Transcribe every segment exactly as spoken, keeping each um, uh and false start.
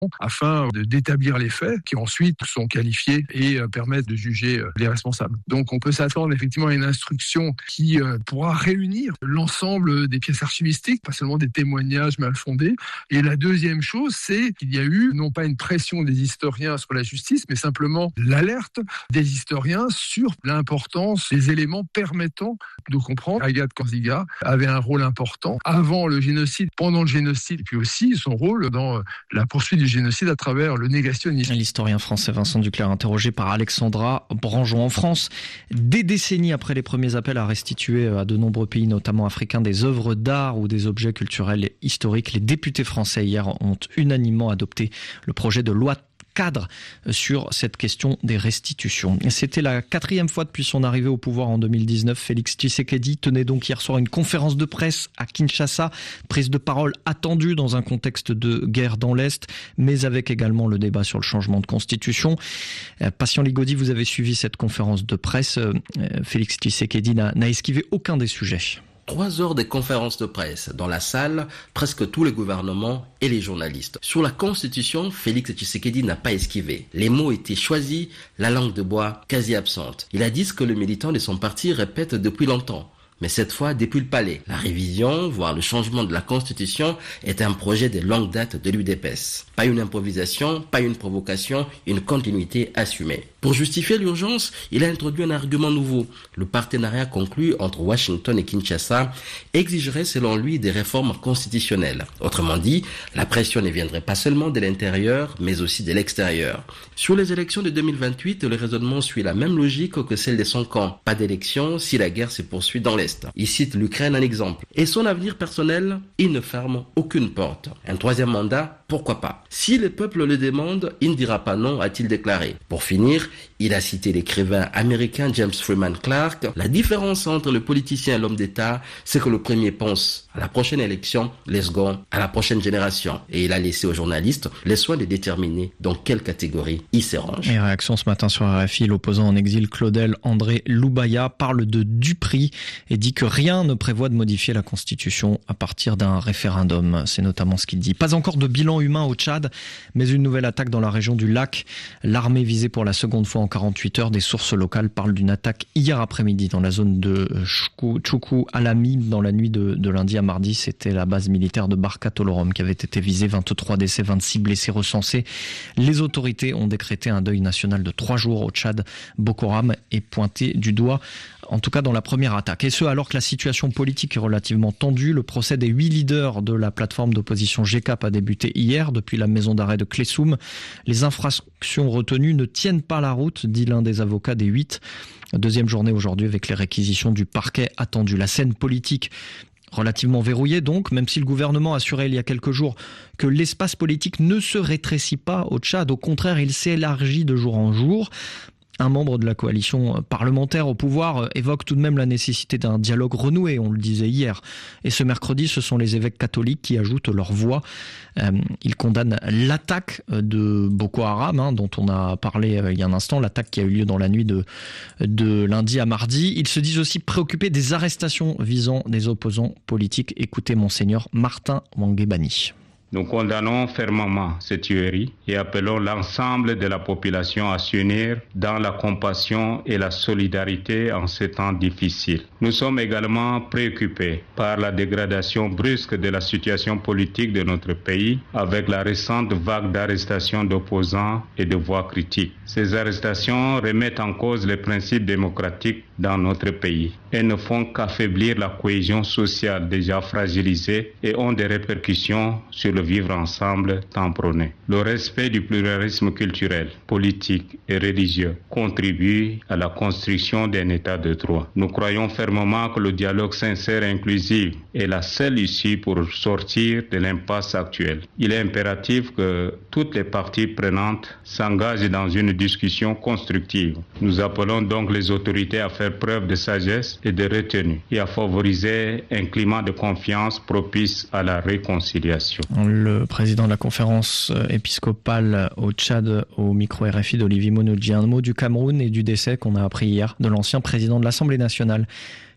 afin de, d'établir les faits qui ensuite sont qualifiés et euh, permettent de juger euh, les responsables. Donc on peut s'attendre effectivement à une instruction qui euh, pourra réunir l'ensemble des pièces archivistiques, pas seulement des témoignages mal fondés. Et la deuxième chose, c'est qu'il y a eu non pas une pression des historiens sur la justice, mais simplement l'alerte des historiens sur l'importance des éléments permettant de comprendre. Agathe Korsiga avait un rôle important avant le génocide, pendant le génocide, puis aussi son rôle dans la poursuite du génocide à travers le négationnisme. L'historien français Vincent Duclerc, interrogé par Alexandra Branjon. En France, des décennies après les premiers appels à restituer à de nombreux pays, notamment africains, des œuvres d'art ou des objets culturels historiques, les députés français hier ont unanimement adopté le projet de loi cadre sur cette question des restitutions. C'était la quatrième fois depuis son arrivée au pouvoir en deux mille dix-neuf. Félix Tshisekedi tenait donc hier soir une conférence de presse à Kinshasa, prise de parole attendue dans un contexte de guerre dans l'Est, mais avec également le débat sur le changement de constitution. Patient Ligodi, vous avez suivi cette conférence de presse. Félix Tshisekedi n'a, n'a esquivé aucun des sujets. Trois heures de conférences de presse. Dans la salle, presque tous les gouvernements et les journalistes. Sur la Constitution, Félix Tshisekedi n'a pas esquivé. Les mots étaient choisis, la langue de bois quasi absente. Il a dit ce que le militant de son parti répète depuis longtemps. Mais cette fois depuis le palais. La révision, voire le changement de la Constitution, est un projet de longue date de l'U D P S. Pas une improvisation, pas une provocation, une continuité assumée. Pour justifier l'urgence, il a introduit un argument nouveau. Le partenariat conclu entre Washington et Kinshasa exigerait selon lui des réformes constitutionnelles. Autrement dit, la pression ne viendrait pas seulement de l'intérieur, mais aussi de l'extérieur. Sur les élections de deux mille vingt-huit, le raisonnement suit la même logique que celle de son camp. Pas d'élection si la guerre se poursuit dans l'Est. Il cite l'Ukraine en exemple. Et son avenir personnel, il ne ferme aucune porte. Un troisième mandat, pourquoi pas? Si le peuple le demande, il ne dira pas non, a-t-il déclaré. Pour finir, il a cité l'écrivain américain James Freeman Clark. La différence entre le politicien et l'homme d'État, c'est que le premier pense à la prochaine élection, le second à la prochaine génération. Et il a laissé aux journalistes le soin de déterminer dans quelle catégorie il se range. Et réaction ce matin sur R F I, l'opposant en exil Claudel André Loubaya parle de Dupri et dit que rien ne prévoit de modifier la Constitution à partir d'un référendum. C'est notamment ce qu'il dit. Pas encore de bilan humain au Tchad, mais une nouvelle attaque dans la région du lac. L'armée visée pour la seconde fois en quarante-huit heures. Des sources locales parlent d'une attaque hier après-midi dans la zone de Choukou Alami dans la nuit de, de lundi à mardi. C'était la base militaire de Barka Tolorom qui avait été visée. vingt-trois décès, vingt-six blessés recensés. Les autorités ont décrété un deuil national de trois jours au Tchad. Boko Haram est pointé du doigt, en tout cas dans la première attaque. Et ce, alors que la situation politique est relativement tendue. Le procès des huit leaders de la plateforme d'opposition G C A P a débuté hier depuis la maison d'arrêt de Klessoum. Les infractions retenues ne tiennent pas la route, dit l'un des avocats des huit. Deuxième journée aujourd'hui avec les réquisitions du parquet attendues. La scène politique relativement verrouillée donc, même si le gouvernement assurait il y a quelques jours que l'espace politique ne se rétrécit pas au Tchad. Au contraire, il s'élargit de jour en jour. Un membre de la coalition parlementaire au pouvoir évoque tout de même la nécessité d'un dialogue renoué, on le disait hier. Et ce mercredi, ce sont les évêques catholiques qui ajoutent leur voix. Euh, ils condamnent l'attaque de Boko Haram, hein, dont on a parlé il y a un instant, l'attaque qui a eu lieu dans la nuit de, de lundi à mardi. Ils se disent aussi préoccupés des arrestations visant des opposants politiques. Écoutez Monseigneur Martin Wangebani. Nous condamnons fermement ces tueries et appelons l'ensemble de la population à s'unir dans la compassion et la solidarité en ces temps difficiles. Nous sommes également préoccupés par la dégradation brusque de la situation politique de notre pays avec la récente vague d'arrestations d'opposants et de voix critiques. Ces arrestations remettent en cause les principes démocratiques dans notre pays et ne font qu'affaiblir la cohésion sociale déjà fragilisée et ont des répercussions sur le vivre ensemble tant prôné. Le respect du pluralisme culturel, politique et religieux contribue à la construction d'un état de droit. Nous croyons fermement que le dialogue sincère et inclusif est la seule issue pour sortir de l'impasse actuelle. Il est impératif que toutes les parties prenantes s'engagent dans une discussion constructive. Nous appelons donc les autorités à faire preuve de sagesse et de retenue et à favoriser un climat de confiance propice à la réconciliation. Le président de la conférence épiscopale au Tchad, au micro R F I d'Olivier Monodji, un mot du Cameroun et du décès qu'on a appris hier de l'ancien président de l'Assemblée nationale,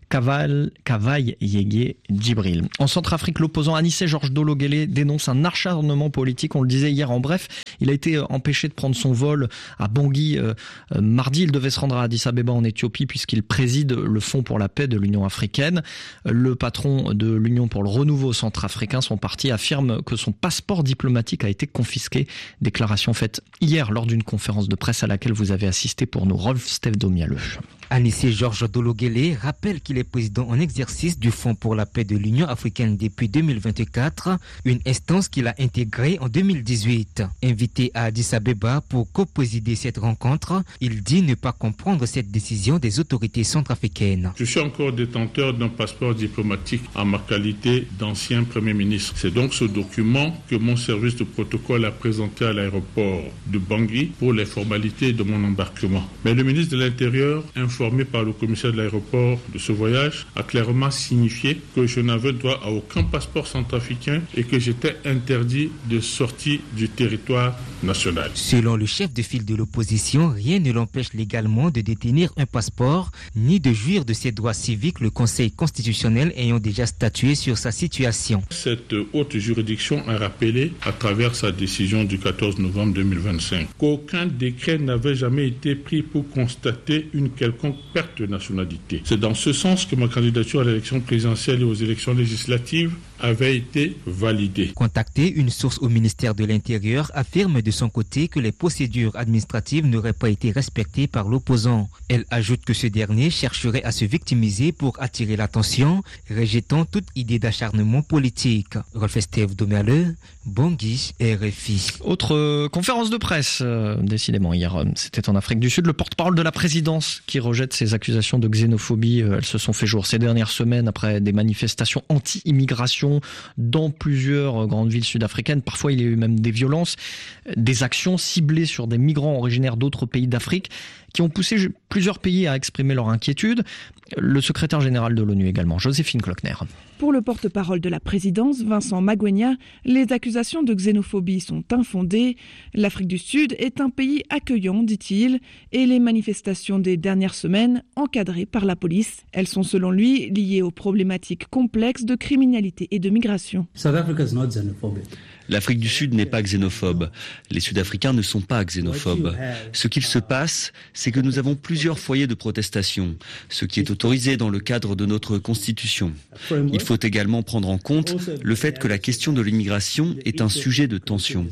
Kavaï Yégué Djibril. En Centrafrique, l'opposant Anissé Georges Dolo-Guélé dénonce un acharnement politique. On le disait hier en bref, il a été empêché de prendre son vol à Bangui euh, mardi. Il devait se rendre à Addis Abeba en Éthiopie puisqu'il préside le Fonds pour la paix de l'Union africaine. Le patron de l'Union pour le renouveau centrafricain, son parti, affirme que son passeport diplomatique a été confisqué. Déclaration faite hier lors d'une conférence de presse à laquelle vous avez assisté pour nous, Rolf Stevdomialeux. Anissé Georges Dolo-Guélé rappelle qu'il est président en exercice du Fonds pour la paix de l'Union africaine depuis deux mille vingt-quatre, une instance qu'il a intégrée en deux mille dix-huit. Invité à Addis Abeba pour co-présider cette rencontre, il dit ne pas comprendre cette décision des autorités centrafricaines. Je suis encore détenteur d'un passeport diplomatique en ma qualité d'ancien Premier ministre. C'est donc ce document que mon service de protocole a présenté à l'aéroport de Bangui pour les formalités de mon embarquement. Mais le ministre de l'Intérieur, informé par le commissaire de l'aéroport de ce voyage, a clairement signifié que je n'avais droit à aucun passeport centrafricain et que j'étais interdit de sortie du territoire national. Selon le chef de file de l'opposition, rien ne l'empêche légalement de détenir un passeport ni de jouir de ses droits civiques, le Conseil constitutionnel ayant déjà statué sur sa situation. Cette haute juridiction a rappelé, à travers sa décision du quatorze novembre deux mille vingt-cinq, qu'aucun décret n'avait jamais été pris pour constater une quelconque perte de nationalité. C'est dans ce sens que ma candidature à l'élection présidentielle et aux élections législatives avait été validée. Contacté, une source au ministère de l'Intérieur affirme de son côté que les procédures administratives n'auraient pas été respectées par l'opposant. Elle ajoute que ce dernier chercherait à se victimiser pour attirer l'attention, rejetant toute idée d'acharnement politique. Rolf Stevdomialeux, Bangui, R F I. Autre euh, conférence de presse, euh, décidément hier, euh, c'était en Afrique du Sud, le porte-parole de la présidence qui rejette ces accusations de xénophobie. Euh, elles se sont fait jour ces dernières semaines après des manifestations anti-immigration dans plusieurs grandes villes sud-africaines. Parfois, il y a eu même des violences, des actions ciblées sur des migrants originaires d'autres pays d'Afrique qui ont poussé plusieurs pays à exprimer leur inquiétude. Le secrétaire général de l'ONU également, Joséphine Klockner. Pour le porte-parole de la présidence, Vincent Magwenya, les accusations de xénophobie sont infondées. L'Afrique du Sud est un pays accueillant, dit-il, et les manifestations des dernières semaines, encadrées par la police, elles sont selon lui liées aux problématiques complexes de criminalité et de migration. South Africa is not xenophobic. L'Afrique du Sud n'est pas xénophobe. Les Sud-Africains ne sont pas xénophobes. Ce qu'il se passe, c'est que nous avons plusieurs foyers de protestation, ce qui est autorisé dans le cadre de notre Constitution. Il faut également prendre en compte le fait que la question de l'immigration est un sujet de tension.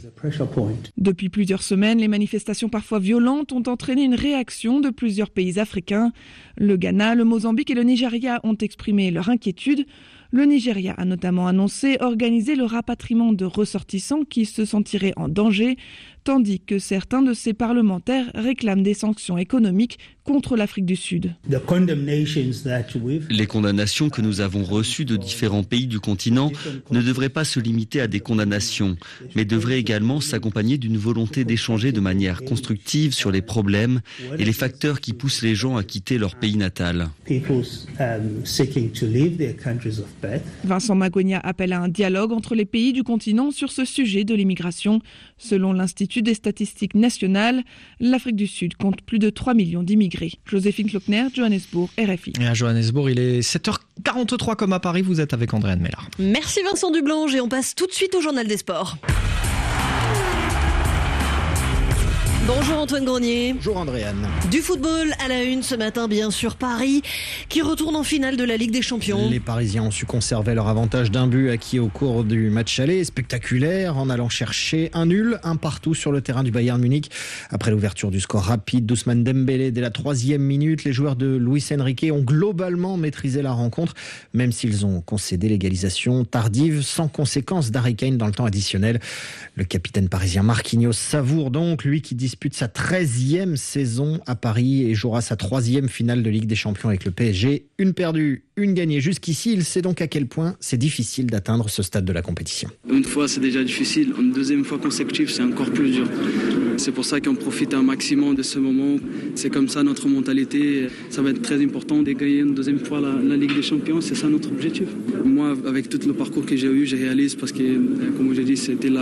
Depuis plusieurs semaines, les manifestations parfois violentes ont entraîné une réaction de plusieurs pays africains. Le Ghana, le Mozambique et le Nigeria ont exprimé leur inquiétude. Le Nigeria a notamment annoncé organiser le rapatriement de ressortissants qui se sentiraient en danger, tandis que certains de ses parlementaires réclament des sanctions économiques contre l'Afrique du Sud. Les condamnations que nous avons reçues de différents pays du continent ne devraient pas se limiter à des condamnations, mais devraient également s'accompagner d'une volonté d'échanger de manière constructive sur les problèmes et les facteurs qui poussent les gens à quitter leur pays natal. Vincent Magwenya appelle à un dialogue entre les pays du continent sur ce sujet de l'immigration. Selon l'Institut des statistiques nationales, l'Afrique du Sud compte plus de trois millions d'immigrés. Joséphine Klockner, Johannesburg, R F I. Et à Johannesburg, il est sept heures quarante-trois comme à Paris. Vous êtes avec André Anne-Mélard. Merci Vincent Dublanche et on passe tout de suite au journal des sports. Bonjour Antoine Grenier. Bonjour Andréane. Du football à la une ce matin, bien sûr, Paris qui retourne en finale de la Ligue des Champions. Les Parisiens ont su conserver leur avantage d'un but acquis au cours du match aller, spectaculaire, en allant chercher un nul, un partout sur le terrain du Bayern Munich. Après l'ouverture du score rapide d'Ousmane Dembélé dès la troisième minute, les joueurs de Luis Enrique ont globalement maîtrisé la rencontre, même s'ils ont concédé l'égalisation tardive, sans conséquence d'Harry Kane dans le temps additionnel. Le capitaine parisien Marquinhos savoure donc, lui qui dispute sa treizième saison à Paris et jouera sa troisième finale de Ligue des Champions avec le P S G. Une perdue, une gagnée. Jusqu'ici, il sait donc à quel point c'est difficile d'atteindre ce stade de la compétition. Une fois, c'est déjà difficile. Une deuxième fois consécutive, c'est encore plus dur. C'est pour ça qu'on profite un maximum de ce moment. C'est comme ça notre mentalité. Ça va être très important de gagner une deuxième fois la, la Ligue des Champions. C'est ça notre objectif. Moi, avec tout le parcours que j'ai eu, je réalise parce que, comme j'ai dit, c'était la,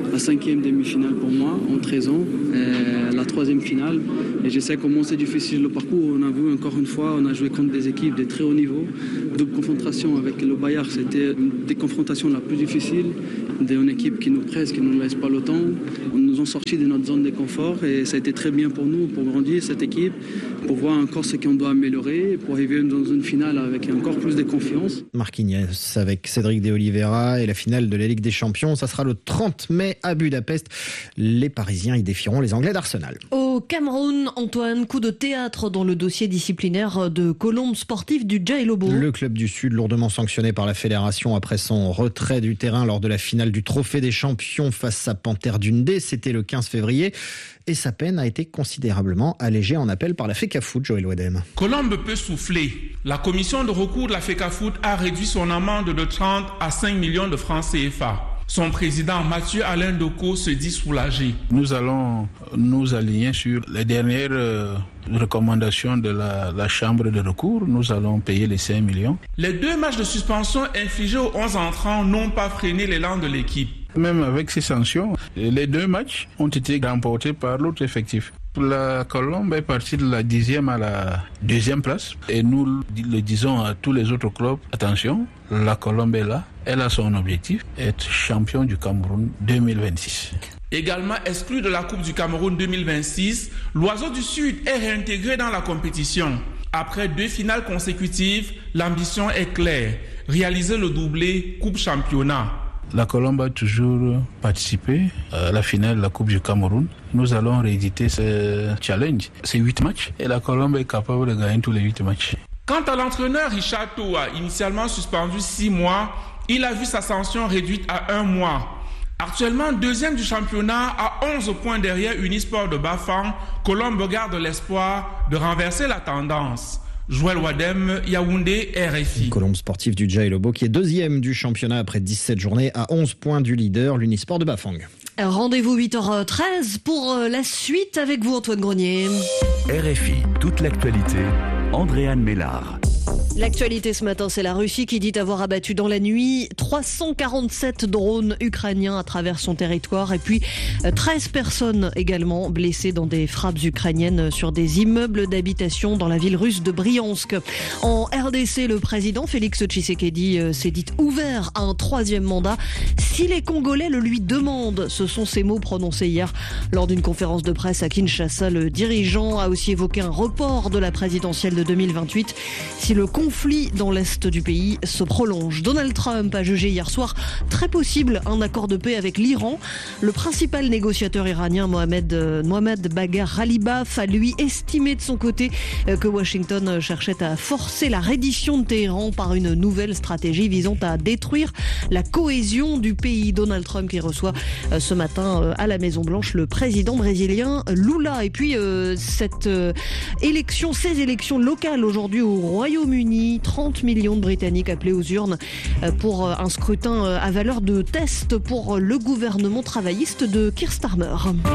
la cinquième demi-finale pour moi en treize ans, et la troisième finale. Et je sais comment c'est difficile le parcours. On a vu encore une fois, on a joué contre des équipes de très haut niveau. Double confrontation avec le Bayard, c'était une des confrontations la plus difficile. Une équipe qui nous presse, qui ne nous laisse pas le temps. On nous a sortis de notre zone de confort et ça a été très bien pour nous, pour grandir cette équipe, pour voir encore ce qu'on doit améliorer, pour arriver dans une finale avec encore plus de confiance. Marquinhos avec Cédric de Oliveira et la finale de la Ligue des Champions, ça sera le trente mai à Budapest. Les Parisiens y défieront les Anglais d'Arsenal. Au Cameroun, Antoine, coup de théâtre dans le dossier disciplinaire de Colombes sportif du Djai Lobo. Le club du Sud, lourdement sanctionné par la fédération après son retrait du terrain lors de la finale du Trophée des Champions face à Panthère d'Undé, c'était le quinze février. Et sa peine a été considérablement allégée en appel par la FECAFOOT, Joël Wadem. Colombes peut souffler. La commission de recours de la FECAFOOT a réduit son amende de trente à cinq millions de francs C F A. Son président, Mathieu Alain Doko, se dit soulagé. Nous allons nous aligner sur les dernières euh, recommandations de la, la chambre de recours. Nous allons payer les cinq millions. Les deux matchs de suspension infligés aux onze entrants n'ont pas freiné l'élan de l'équipe. Même avec ces sanctions, les deux matchs ont été remportés par l'autre effectif. La Colombe est partie de la dixième à la deuxième place et nous le disons à tous les autres clubs, attention, la Colombe est là, elle a son objectif, être champion du Cameroun deux mille vingt-six. Également exclu de la Coupe du Cameroun deux mille vingt-six, l'Oiseau du Sud est réintégré dans la compétition. Après deux finales consécutives, l'ambition est claire, réaliser le doublé Coupe-Championnat. La Colombe a toujours participé à la finale de la Coupe du Cameroun. Nous allons rééditer ce challenge. C'est huit matchs et la Colombe est capable de gagner tous les huit matchs. Quant à l'entraîneur Richard Toa, initialement suspendu six mois, il a vu sa sanction réduite à un mois. Actuellement deuxième du championnat à onze points derrière Unisport de Bafang, Colombe garde l'espoir de renverser la tendance. Joël Wadem, Yaoundé, R F I. Colombes sportif du Djai Lobo qui est deuxième du championnat après dix-sept journées à onze points du leader, l'Unisport de Bafang. Rendez-vous huit heures treize pour la suite avec vous Antoine Grenier. R F I, toute l'actualité, Andréane Mélard. L'actualité ce matin, c'est la Russie qui dit avoir abattu dans la nuit trois cent quarante-sept drones ukrainiens à travers son territoire et puis treize personnes également blessées dans des frappes ukrainiennes sur des immeubles d'habitation dans la ville russe de Briansk. En R D C, le président Félix Tshisekedi s'est dit ouvert à un troisième mandat si les Congolais le lui demandent. Ce sont ces mots prononcés hier lors d'une conférence de presse à Kinshasa. Le dirigeant a aussi évoqué un report de la présidentielle de deux mille vingt-huit si le Le conflit dans l'est du pays se prolonge. Donald Trump a jugé hier soir très possible un accord de paix avec l'Iran. Le principal négociateur iranien Mohamed, euh, Mohamed Bagher Ghalibaf a lui estimé de son côté euh, que Washington cherchait à forcer la reddition de Téhéran par une nouvelle stratégie visant à détruire la cohésion du pays. Donald Trump qui reçoit euh, ce matin euh, à la Maison-Blanche le président brésilien Lula. Et puis euh, cette euh, élection, ces élections locales aujourd'hui au Royaume-Uni, trente millions de Britanniques appelés aux urnes pour un scrutin à valeur de test pour le gouvernement travailliste de Keir Starmer.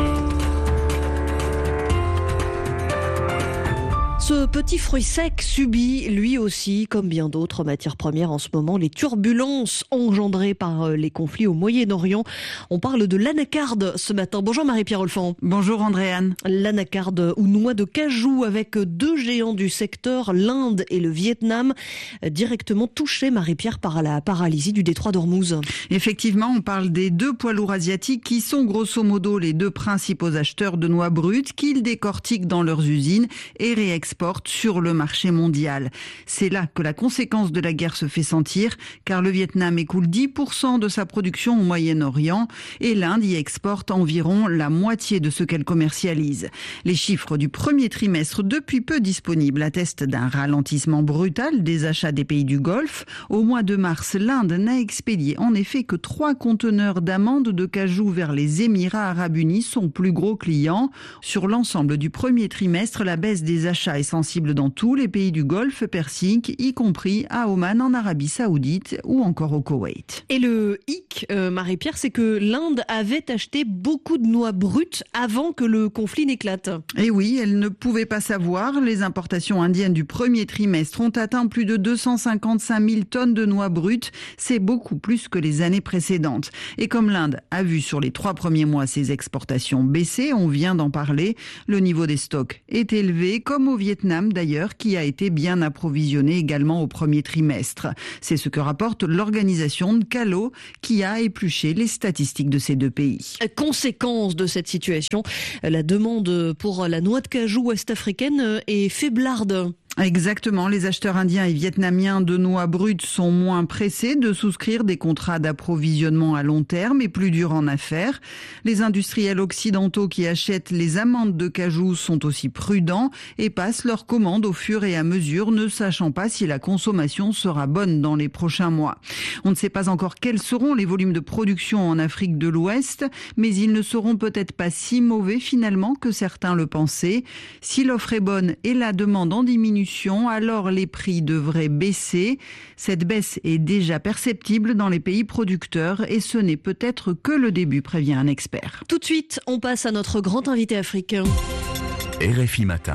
Ce petit fruit sec subit, lui aussi, comme bien d'autres matières premières en ce moment, les turbulences engendrées par les conflits au Moyen-Orient. On parle de l'anacarde ce matin. Bonjour Marie-Pierre Olfan. Bonjour Andréane. L'anacarde ou noix de cajou avec deux géants du secteur, l'Inde et le Vietnam, directement touchés, Marie-Pierre, par la paralysie du détroit d'Ormuz. Effectivement, on parle des deux poids lourds asiatiques qui sont grosso modo les deux principaux acheteurs de noix brutes qu'ils décortiquent dans leurs usines et réexportent sur le marché mondial. C'est là que la conséquence de la guerre se fait sentir, car le Vietnam écoule dix pour cent de sa production au Moyen-Orient et l'Inde y exporte environ la moitié de ce qu'elle commercialise. Les chiffres du premier trimestre, depuis peu disponibles, attestent d'un ralentissement brutal des achats des pays du Golfe. Au mois de mars, l'Inde n'a expédié en effet que trois conteneurs d'amandes de cajou vers les Émirats arabes unis, son plus gros client. Sur l'ensemble du premier trimestre, la baisse des achats est est sensible dans tous les pays du Golfe Persique, y compris à Oman, en Arabie Saoudite ou encore au Koweït. Et le hic, euh, Marie-Pierre, c'est que l'Inde avait acheté beaucoup de noix brutes avant que le conflit n'éclate. Et oui, elle ne pouvait pas savoir. Les importations indiennes du premier trimestre ont atteint plus de deux cent cinquante-cinq mille tonnes de noix brutes. C'est beaucoup plus que les années précédentes. Et comme l'Inde a vu sur les trois premiers mois ses exportations baisser, on vient d'en parler, le niveau des stocks est élevé, comme au Vietnam d'ailleurs, qui a été bien approvisionné également au premier trimestre. C'est ce que rapporte l'organisation N C A L O, qui a épluché les statistiques de ces deux pays. Conséquence de cette situation, la demande pour la noix de cajou ouest-africaine est faiblarde. Exactement, les acheteurs indiens et vietnamiens de noix brutes sont moins pressés de souscrire des contrats d'approvisionnement à long terme et plus durs en affaires. Les industriels occidentaux qui achètent les amandes de cajou sont aussi prudents et passent leurs commandes au fur et à mesure, ne sachant pas si la consommation sera bonne dans les prochains mois. On ne sait pas encore quels seront les volumes de production en Afrique de l'Ouest, mais ils ne seront peut-être pas si mauvais finalement que certains le pensaient. Si l'offre est bonne et la demande en diminution, alors les prix devraient baisser. Cette baisse est déjà perceptible dans les pays producteurs et ce n'est peut-être que le début, prévient un expert. Tout de suite, on passe à notre grand invité africain. R F I Matin.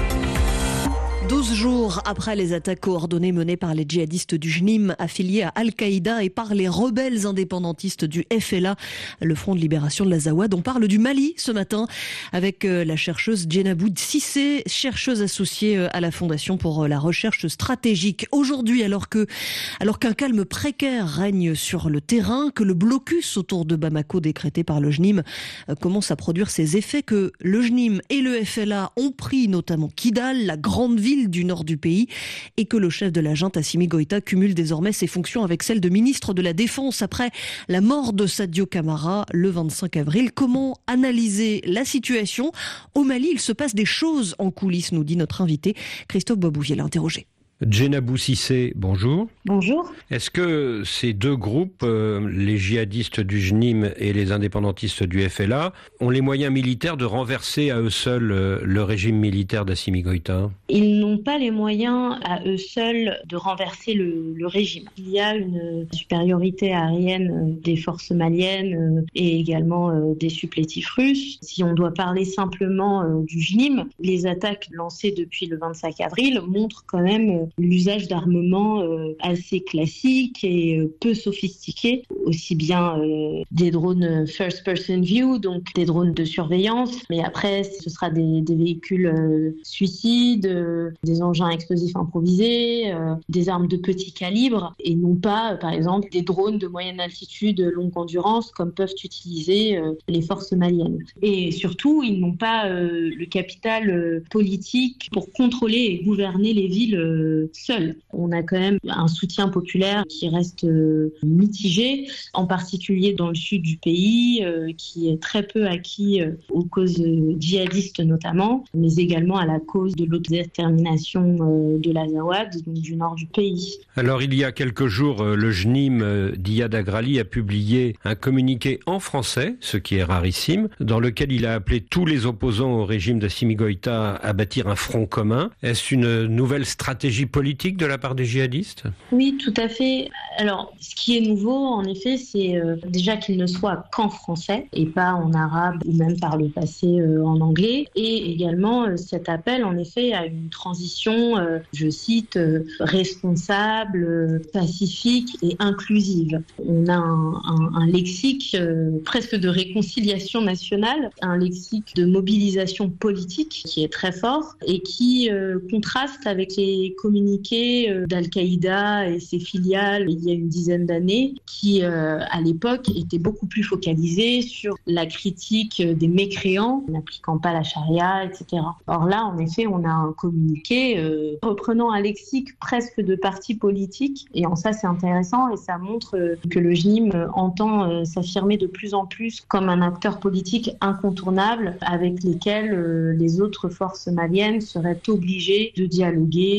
douze jours après les attaques coordonnées menées par les djihadistes du J N I M affiliés à Al-Qaïda et par les rebelles indépendantistes du F L A, le Front de libération de l'Azawad, on parle du Mali ce matin avec la chercheuse Djenabou Cissé, chercheuse associée à la Fondation pour la recherche stratégique. Aujourd'hui, alors que, alors qu'un calme précaire règne sur le terrain, que le blocus autour de Bamako décrété par le J N I M commence à produire ses effets, que le J N I M et le F L A ont pris notamment Kidal, la grande ville du nord du pays, et que le chef de la junte Assimi Goïta cumule désormais ses fonctions avec celles de ministre de la Défense après la mort de Sadio Camara le vingt-cinq avril. Comment analyser la situation ? Au Mali, il se passe des choses en coulisses, nous dit notre invité Christophe Babouvier l'a interrogé. Djenabou Cissé, bonjour. Bonjour. Est-ce que ces deux groupes, euh, les djihadistes du J N I M et les indépendantistes du F L A, ont les moyens militaires de renverser à eux seuls euh, le régime militaire d'Assimi Goïta ? Ils n'ont pas les moyens à eux seuls de renverser le, le régime. Il y a une supériorité aérienne des forces maliennes et également des supplétifs russes. Si on doit parler simplement du J N I M, les attaques lancées depuis le vingt-cinq avril montrent quand même l'usage d'armements euh, assez classiques et euh, peu sophistiqués, aussi bien euh, des drones first person view, donc des drones de surveillance, mais après ce sera des, des véhicules euh, suicides, euh, des engins explosifs improvisés, euh, des armes de petit calibre, et non pas euh, par exemple des drones de moyenne altitude, longue endurance, comme peuvent utiliser euh, les forces maliennes. Et surtout, ils n'ont pas euh, le capital euh, politique pour contrôler et gouverner les villes euh, seul. On a quand même un soutien populaire qui reste euh, mitigé, en particulier dans le sud du pays, euh, qui est très peu acquis euh, aux causes euh, djihadistes notamment, mais également à la cause de l'autodétermination euh, de l'Azawad, donc du nord du pays. Alors il y a quelques jours, le J N I M euh, d'Iyad Agrali a publié un communiqué en français, ce qui est rarissime, dans lequel il a appelé tous les opposants au régime d'Assimi Goïta à bâtir un front commun. Est-ce une nouvelle stratégie politique de la part des djihadistes ? Oui, tout à fait. Alors, ce qui est nouveau, en effet, c'est euh, déjà qu'il ne soit qu'en français et pas en arabe ou même par le passé euh, en anglais. Et également euh, cet appel, en effet, à une transition, euh, je cite, euh, responsable, euh, pacifique et inclusive. On a un, un, un lexique euh, presque de réconciliation nationale, un lexique de mobilisation politique qui est très fort et qui euh, contraste avec les communiqués d'Al-Qaïda et ses filiales il y a une dizaine d'années qui, euh, à l'époque, étaient beaucoup plus focalisés sur la critique des mécréants n'appliquant pas la charia, et cetera. Or là, en effet, on a un communiqué euh, reprenant un lexique presque de parti politique et en ça, c'est intéressant et ça montre euh, que le J N I M entend euh, s'affirmer de plus en plus comme un acteur politique incontournable avec lesquels euh, les autres forces maliennes seraient obligées de dialoguer ou de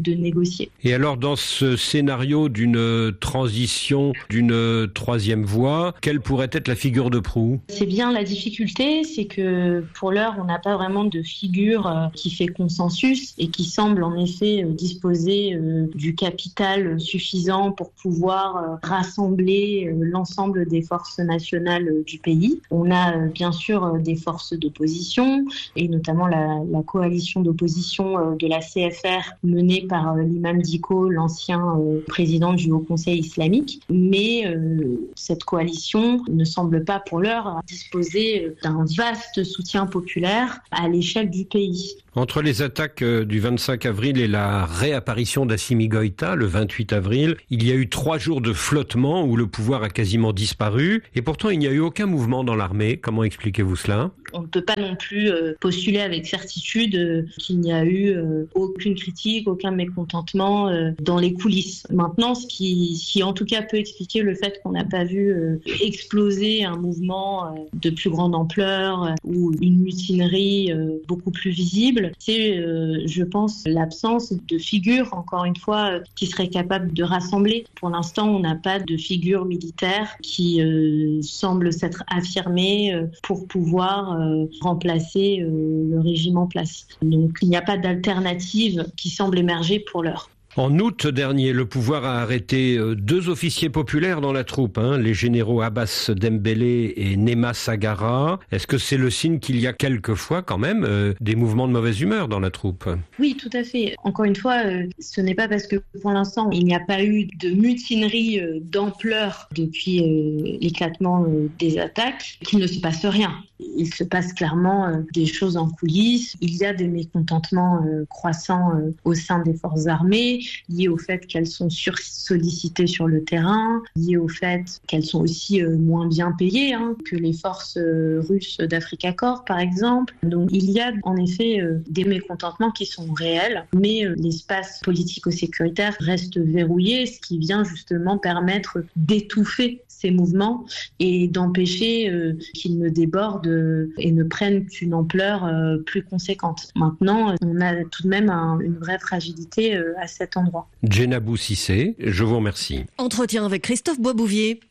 de négocier. Et alors dans ce scénario d'une transition, d'une troisième voie, quelle pourrait être la figure de proue ? C'est bien la difficulté, c'est que pour l'heure, on n'a pas vraiment de figure qui fait consensus et qui semble en effet disposer du capital suffisant pour pouvoir rassembler l'ensemble des forces nationales du pays. On a bien sûr des forces d'opposition et notamment la, la coalition d'opposition de la C F R menée par l'imam Dicko, l'ancien président du Haut Conseil islamique. Mais euh, cette coalition ne semble pas pour l'heure disposer d'un vaste soutien populaire à l'échelle du pays. Entre les attaques du vingt-cinq avril et la réapparition d'Assimi Goïta le vingt-huit avril, il y a eu trois jours de flottement où le pouvoir a quasiment disparu et pourtant il n'y a eu aucun mouvement dans l'armée. Comment expliquez-vous cela ? On ne peut pas non plus postuler avec certitude qu'il n'y a eu aucune critique, aucun mécontentement dans les coulisses. Maintenant, ce qui, ce qui en tout cas peut expliquer le fait qu'on n'a pas vu exploser un mouvement de plus grande ampleur ou une mutinerie beaucoup plus visible, c'est, euh, je pense, l'absence de figure, encore une fois, euh, qui serait capable de rassembler. Pour l'instant, on n'a pas de figure militaire qui euh, semble s'être affirmée euh, pour pouvoir euh, remplacer euh, le régime en place. Donc, il n'y a pas d'alternative qui semble émerger pour l'heure. En août dernier, le pouvoir a arrêté deux officiers populaires dans la troupe, hein, les généraux Abbas Dembélé et Nema Sagara. Est-ce que c'est le signe qu'il y a quelquefois quand même euh, des mouvements de mauvaise humeur dans la troupe ? Oui, tout à fait. Encore une fois, euh, ce n'est pas parce que pour l'instant il n'y a pas eu de mutinerie euh, d'ampleur depuis euh, l'éclatement euh, des attaques qu'il ne se passe rien. Il se passe clairement euh, des choses en coulisses. Il y a des mécontentements euh, croissants euh, au sein des forces armées, liées au fait qu'elles sont sursollicitées sur le terrain, liées au fait qu'elles sont aussi euh, moins bien payées hein, que les forces euh, russes d'Africa Corps, par exemple. Donc il y a en effet euh, des mécontentements qui sont réels, mais euh, l'espace politico-sécuritaire reste verrouillé, ce qui vient justement permettre d'étouffer ces mouvements et d'empêcher euh, qu'ils ne débordent euh, et ne prennent une ampleur euh, plus conséquente. Maintenant, on a tout de même un, une vraie fragilité euh, à cet endroit. Djenabou Cissé, je vous remercie. Entretien avec Christophe Boisbouvier.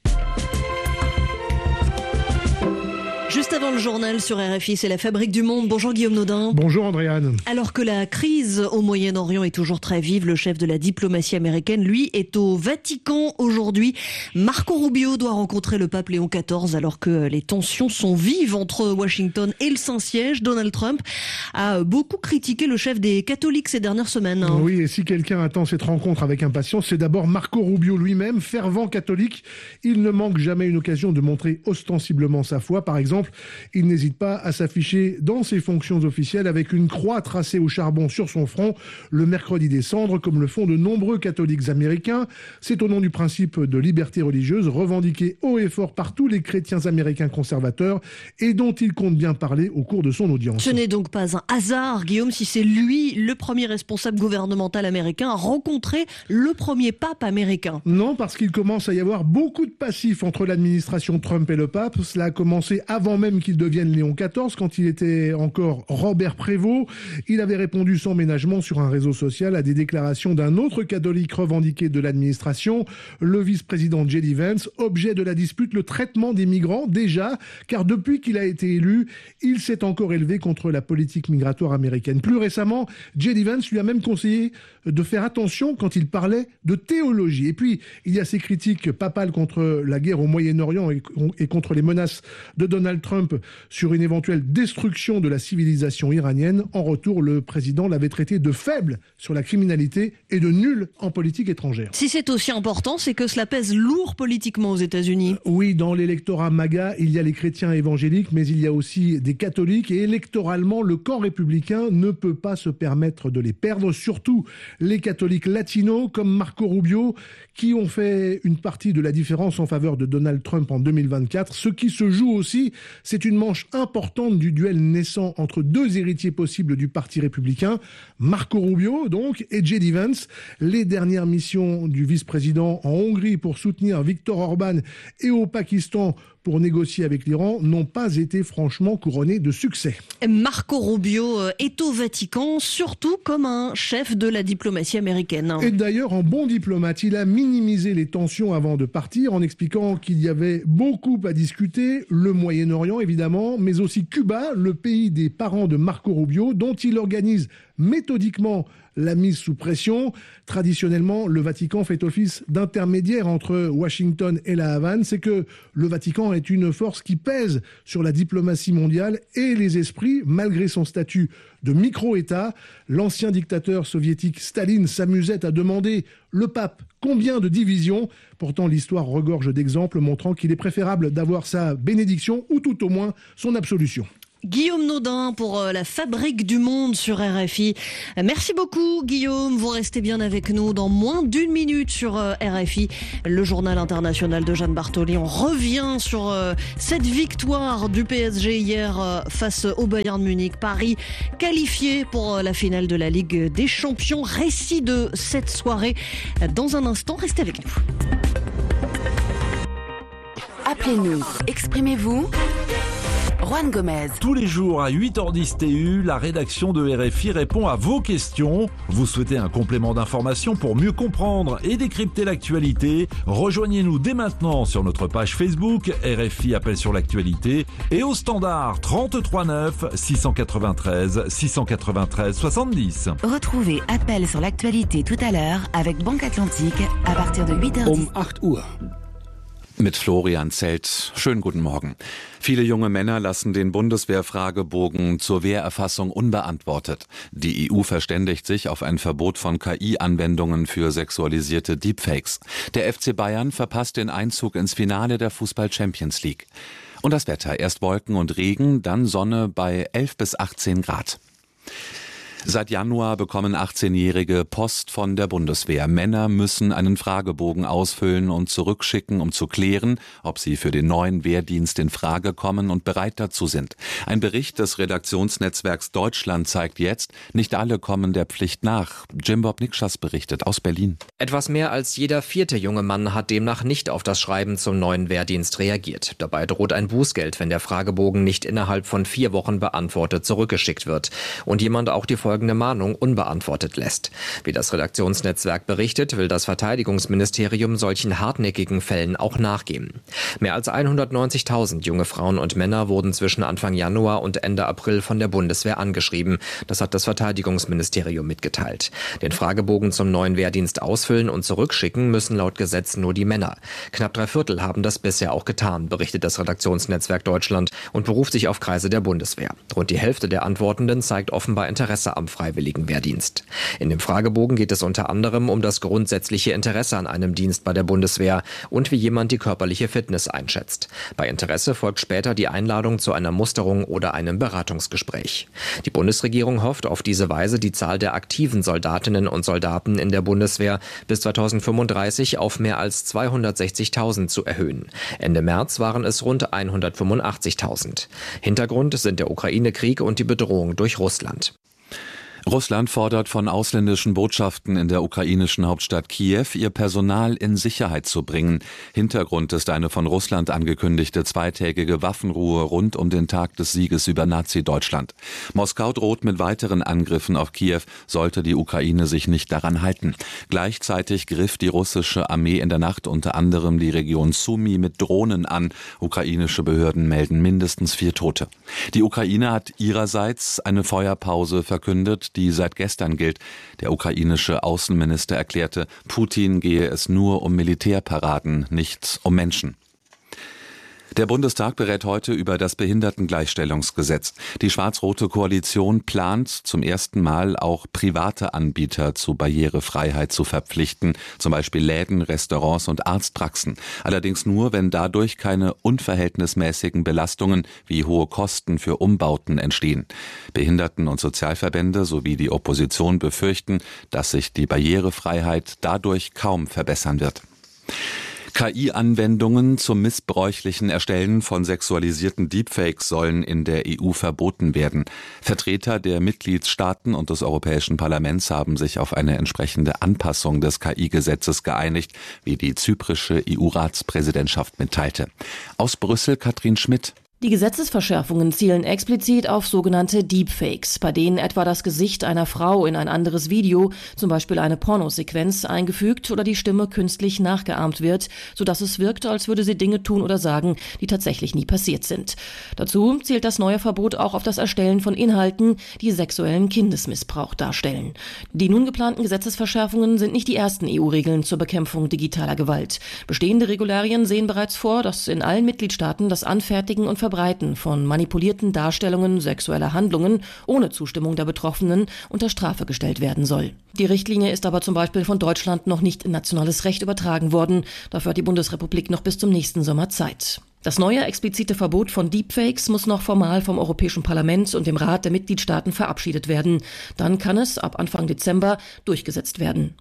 Juste avant le journal sur R F I, c'est la Fabrique du Monde. Bonjour Guillaume Naudin. Bonjour Andréane. Alors que la crise au Moyen-Orient est toujours très vive, le chef de la diplomatie américaine, lui, est au Vatican aujourd'hui. Marco Rubio doit rencontrer le pape Léon quatorze alors que les tensions sont vives entre Washington et le Saint-Siège. Donald Trump a beaucoup critiqué le chef des catholiques ces dernières semaines. Oui, et si quelqu'un attend cette rencontre avec impatience, c'est d'abord Marco Rubio lui-même, fervent catholique. Il ne manque jamais une occasion de montrer ostensiblement sa foi. Par exemple, il n'hésite pas à s'afficher dans ses fonctions officielles avec une croix tracée au charbon sur son front le mercredi des cendres, comme le font de nombreux catholiques américains. C'est au nom du principe de liberté religieuse revendiqué haut et fort par tous les chrétiens américains conservateurs et dont il compte bien parler au cours de son audience. Ce n'est donc pas un hasard, Guillaume, si c'est lui, le premier responsable gouvernemental américain, à rencontrer le premier pape américain. Non, parce qu'il commence à y avoir beaucoup de passifs entre l'administration Trump et le pape. Cela a commencé avant même qu'il devienne Léon quatorze, quand il était encore Robert Prévost. Il avait répondu sans ménagement sur un réseau social à des déclarations d'un autre catholique revendiqué de l'administration, le vice-président J D Vance, objet de la dispute, le traitement des migrants déjà, car depuis qu'il a été élu, il s'est encore élevé contre la politique migratoire américaine. Plus récemment, J D Vance lui a même conseillé de faire attention quand il parlait de théologie. Et puis, il y a ces critiques papales contre la guerre au Moyen-Orient et contre les menaces de Donald Trump sur une éventuelle destruction de la civilisation iranienne. En retour, le président l'avait traité de faible sur la criminalité et de nul en politique étrangère. Si c'est aussi important, c'est que cela pèse lourd politiquement aux États-Unis. Oui, dans l'électorat MAGA, il y a les chrétiens évangéliques, mais il y a aussi des catholiques. Et électoralement, le camp républicain ne peut pas se permettre de les perdre, surtout les catholiques latinos comme Marco Rubio, qui ont fait une partie de la différence en faveur de Donald Trump en deux mille vingt-quatre. Ce qui se joue aussi, c'est une manche importante du duel naissant entre deux héritiers possibles du Parti républicain, Marco Rubio donc et J D Vance. Les dernières missions du vice-président en Hongrie pour soutenir Viktor Orban et au Pakistan pour négocier avec l'Iran n'ont pas été franchement couronnés de succès. Marco Rubio est au Vatican, surtout comme un chef de la diplomatie américaine. Et d'ailleurs, en bon diplomate, il a minimisé les tensions avant de partir en expliquant qu'il y avait beaucoup à discuter, le Moyen-Orient évidemment, mais aussi Cuba, le pays des parents de Marco Rubio, dont il organise méthodiquement la mise sous pression. Traditionnellement, le Vatican fait office d'intermédiaire entre Washington et la Havane. C'est que le Vatican est une force qui pèse sur la diplomatie mondiale et les esprits, malgré son statut de micro-État. L'ancien dictateur soviétique Staline s'amusait à demander le pape combien de divisions. Pourtant, l'histoire regorge d'exemples montrant qu'il est préférable d'avoir sa bénédiction ou tout au moins son absolution. Guillaume Naudin pour la Fabrique du Monde sur R F I. Merci beaucoup Guillaume, vous restez bien avec nous dans moins d'une minute sur R F I, le journal international de Jeanne Bartoli. On revient sur cette victoire du P S G hier face au Bayern Munich. Paris qualifié pour la finale de la Ligue des Champions. Récit de cette soirée dans un instant, restez avec nous. Appelez-nous, exprimez-vous. Juan Gomez. Tous les jours à huit heures dix T U, la rédaction de R F I répond à vos questions. Vous souhaitez un complément d'information pour mieux comprendre et décrypter l'actualité? Rejoignez-nous dès maintenant sur notre page Facebook R F I Appel sur l'actualité et au standard trente-trois neuf six cent quatre-vingt-treize six cent quatre-vingt-treize soixante-dix. Retrouvez Appel sur l'actualité tout à l'heure avec Banque Atlantique à partir de huit heures dix. Um acht Uhr. Mit Florian Zelt. Schönen guten Morgen. Viele junge Männer lassen den Bundeswehrfragebogen zur Wehrerfassung unbeantwortet. Die E U verständigt sich auf ein Verbot von K I-Anwendungen für sexualisierte Deepfakes. Der F C Bayern verpasst den Einzug ins Finale der Fußball-Champions League. Und das Wetter. Erst Wolken und Regen, dann Sonne bei elf bis achtzehn Grad. Seit Januar bekommen achtzehnjährige Post von der Bundeswehr. Männer müssen einen Fragebogen ausfüllen und zurückschicken, um zu klären, ob sie für den neuen Wehrdienst in Frage kommen und bereit dazu sind. Ein Bericht des Redaktionsnetzwerks Deutschland zeigt jetzt, nicht alle kommen der Pflicht nach. Jim Bob Nikschas berichtet aus Berlin. Etwas mehr als jeder vierte junge Mann hat demnach nicht auf das Schreiben zum neuen Wehrdienst reagiert. Dabei droht ein Bußgeld, wenn der Fragebogen nicht innerhalb von vier Wochen beantwortet zurückgeschickt wird und jemand auch die folgende Mahnung unbeantwortet lässt. Wie das Redaktionsnetzwerk berichtet, will das Verteidigungsministerium solchen hartnäckigen Fällen auch nachgehen. Mehr als hundertneunzigtausend junge Frauen und Männer wurden zwischen Anfang Januar und Ende April von der Bundeswehr angeschrieben. Das hat das Verteidigungsministerium mitgeteilt. Den Fragebogen zum neuen Wehrdienst ausfüllen und zurückschicken müssen laut Gesetz nur die Männer. Knapp drei Viertel haben das bisher auch getan, berichtet das Redaktionsnetzwerk Deutschland und beruft sich auf Kreise der Bundeswehr. Rund die Hälfte der Antwortenden zeigt offenbar Interesse am freiwilligen Wehrdienst. In dem Fragebogen geht es unter anderem um das grundsätzliche Interesse an einem Dienst bei der Bundeswehr und wie jemand die körperliche Fitness einschätzt. Bei Interesse folgt später die Einladung zu einer Musterung oder einem Beratungsgespräch. Die Bundesregierung hofft auf diese Weise, die Zahl der aktiven Soldatinnen und Soldaten in der Bundeswehr bis zweitausendfünfunddreißig auf mehr als zweihundertsechzigtausend zu erhöhen. Ende März waren es rund hundertfünfundachtzigtausend. Hintergrund sind der Ukraine-Krieg und die Bedrohung durch Russland. Russland fordert von ausländischen Botschaften in der ukrainischen Hauptstadt Kiew, ihr Personal in Sicherheit zu bringen. Hintergrund ist eine von Russland angekündigte zweitägige Waffenruhe rund um den Tag des Sieges über Nazi-Deutschland. Moskau droht mit weiteren Angriffen auf Kiew, sollte die Ukraine sich nicht daran halten. Gleichzeitig griff die russische Armee in der Nacht unter anderem die Region Sumy mit Drohnen an. Ukrainische Behörden melden mindestens vier Tote. Die Ukraine hat ihrerseits eine Feuerpause verkündet, die seit gestern gilt. Der ukrainische Außenminister erklärte, Putin gehe es nur um Militärparaden, nicht um Menschen. Der Bundestag berät heute über das Behindertengleichstellungsgesetz. Die schwarz-rote Koalition plant zum ersten Mal auch private Anbieter zu Barrierefreiheit zu verpflichten, zum Beispiel Läden, Restaurants und Arztpraxen. Allerdings nur, wenn dadurch keine unverhältnismäßigen Belastungen wie hohe Kosten für Umbauten entstehen. Behinderten- und Sozialverbände sowie die Opposition befürchten, dass sich die Barrierefreiheit dadurch kaum verbessern wird. K I-Anwendungen zum missbräuchlichen Erstellen von sexualisierten Deepfakes sollen in der E U verboten werden. Vertreter der Mitgliedstaaten und des Europäischen Parlaments haben sich auf eine entsprechende Anpassung des K I-Gesetzes geeinigt, wie die zyprische E U-Ratspräsidentschaft mitteilte. Aus Brüssel Katrin Schmidt. Die Gesetzesverschärfungen zielen explizit auf sogenannte Deepfakes, bei denen etwa das Gesicht einer Frau in ein anderes Video, zum Beispiel eine Pornosequenz, eingefügt oder die Stimme künstlich nachgeahmt wird, sodass es wirkt, als würde sie Dinge tun oder sagen, die tatsächlich nie passiert sind. Dazu zielt das neue Verbot auch auf das Erstellen von Inhalten, die sexuellen Kindesmissbrauch darstellen. Die nun geplanten Gesetzesverschärfungen sind nicht die ersten E U-Regeln zur Bekämpfung digitaler Gewalt. Bestehende Regularien sehen bereits vor, dass in allen Mitgliedstaaten das Anfertigen und Verbreiten von manipulierten Darstellungen sexueller Handlungen ohne Zustimmung der Betroffenen unter Strafe gestellt werden soll. Die Richtlinie ist aber zum Beispiel von Deutschland noch nicht in nationales Recht übertragen worden. Dafür hat die Bundesrepublik noch bis zum nächsten Sommer Zeit. Das neue explizite Verbot von Deepfakes muss noch formal vom Europäischen Parlament und dem Rat der Mitgliedstaaten verabschiedet werden. Dann kann es ab Anfang Dezember durchgesetzt werden.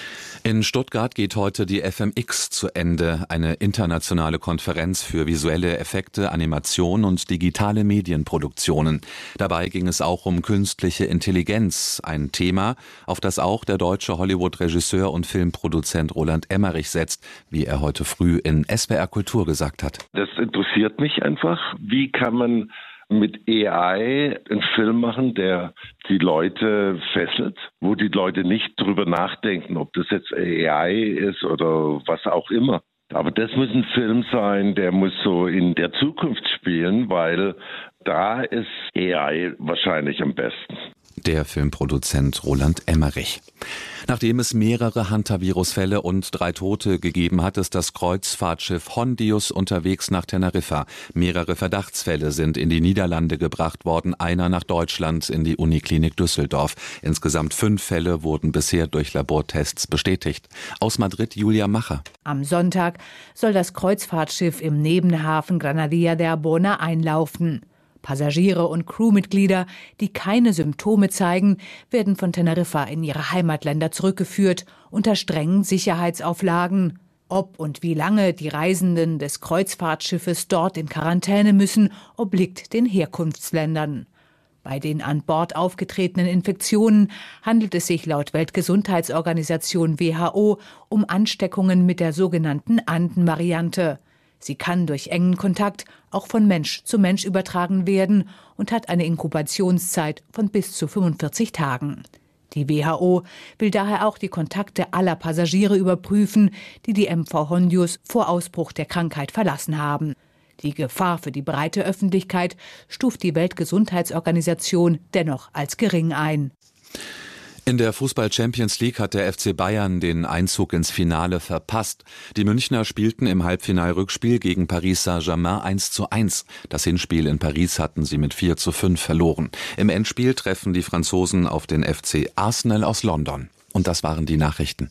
In Stuttgart geht heute die F M X zu Ende, eine internationale Konferenz für visuelle Effekte, Animation und digitale Medienproduktionen. Dabei ging es auch um künstliche Intelligenz, ein Thema, auf das auch der deutsche Hollywood-Regisseur und Filmproduzent Roland Emmerich setzt, wie er heute früh in S W R Kultur gesagt hat. Das interessiert mich einfach. Wie kann man mit A I einen Film machen, der die Leute fesselt, wo die Leute nicht drüber nachdenken, ob das jetzt A I ist oder was auch immer. Aber das muss ein Film sein, der muss so in der Zukunft spielen, weil da ist A I wahrscheinlich am besten. Der Filmproduzent Roland Emmerich. Nachdem es mehrere Hantavirus-Fälle und drei Tote gegeben hat, ist das Kreuzfahrtschiff Hondius unterwegs nach Teneriffa. Mehrere Verdachtsfälle sind in die Niederlande gebracht worden, einer nach Deutschland in die Uniklinik Düsseldorf. Insgesamt fünf Fälle wurden bisher durch Labortests bestätigt. Aus Madrid Julia Macher. Am Sonntag soll das Kreuzfahrtschiff im Nebenhafen Granadilla de Arbona einlaufen. Passagiere und Crewmitglieder, die keine Symptome zeigen, werden von Teneriffa in ihre Heimatländer zurückgeführt, unter strengen Sicherheitsauflagen. Ob und wie lange die Reisenden des Kreuzfahrtschiffes dort in Quarantäne müssen, obliegt den Herkunftsländern. Bei den an Bord aufgetretenen Infektionen handelt es sich laut Weltgesundheitsorganisation W H O um Ansteckungen mit der sogenannten Anden-Variante. Sie kann durch engen Kontakt auch von Mensch zu Mensch übertragen werden und hat eine Inkubationszeit von bis zu fünfundvierzig Tagen. Die W H O will daher auch die Kontakte aller Passagiere überprüfen, die die M V Hondius vor Ausbruch der Krankheit verlassen haben. Die Gefahr für die breite Öffentlichkeit stuft die Weltgesundheitsorganisation dennoch als gering ein. In der Fußball-Champions League hat der F C Bayern den Einzug ins Finale verpasst. Die Münchner spielten im Halbfinal-Rückspiel gegen Paris Saint-Germain eins zu eins. Das Hinspiel in Paris hatten sie mit vier zu fünf verloren. Im Endspiel treffen die Franzosen auf den F C Arsenal aus London. Und das waren die Nachrichten.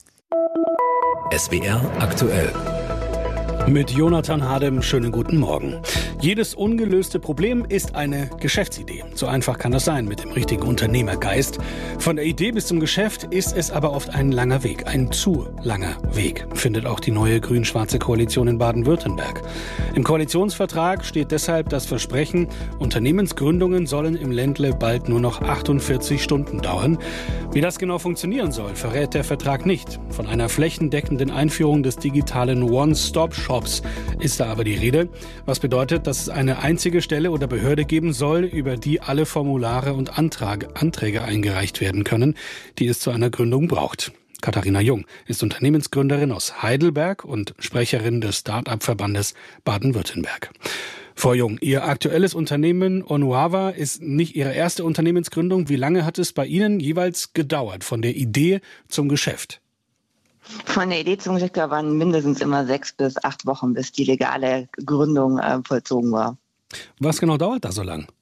S W R aktuell. Mit Jonathan Hadem, schönen guten Morgen. Jedes ungelöste Problem ist eine Geschäftsidee. So einfach kann das sein mit dem richtigen Unternehmergeist. Von der Idee bis zum Geschäft ist es aber oft ein langer Weg, ein zu langer Weg, findet auch die neue grün-schwarze Koalition in Baden-Württemberg. Im Koalitionsvertrag steht deshalb das Versprechen, Unternehmensgründungen sollen im Ländle bald nur noch achtundvierzig Stunden dauern. Wie das genau funktionieren soll, verrät der Vertrag nicht. Von einer flächendeckenden Einführung des digitalen One-Stop-Shop ist da aber die Rede, was bedeutet, dass es eine einzige Stelle oder Behörde geben soll, über die alle Formulare und Antrag, Anträge eingereicht werden können, die es zu einer Gründung braucht. Katharina Jung ist Unternehmensgründerin aus Heidelberg und Sprecherin des Start-up-Verbandes Baden-Württemberg. Frau Jung, Ihr aktuelles Unternehmen Onuava ist nicht Ihre erste Unternehmensgründung. Wie lange hat es bei Ihnen jeweils gedauert, von der Idee zum Geschäft? Von der Idee zum Geschäft waren mindestens immer sechs bis acht Wochen, bis die legale Gründung äh, vollzogen war. Was genau dauert da so lang?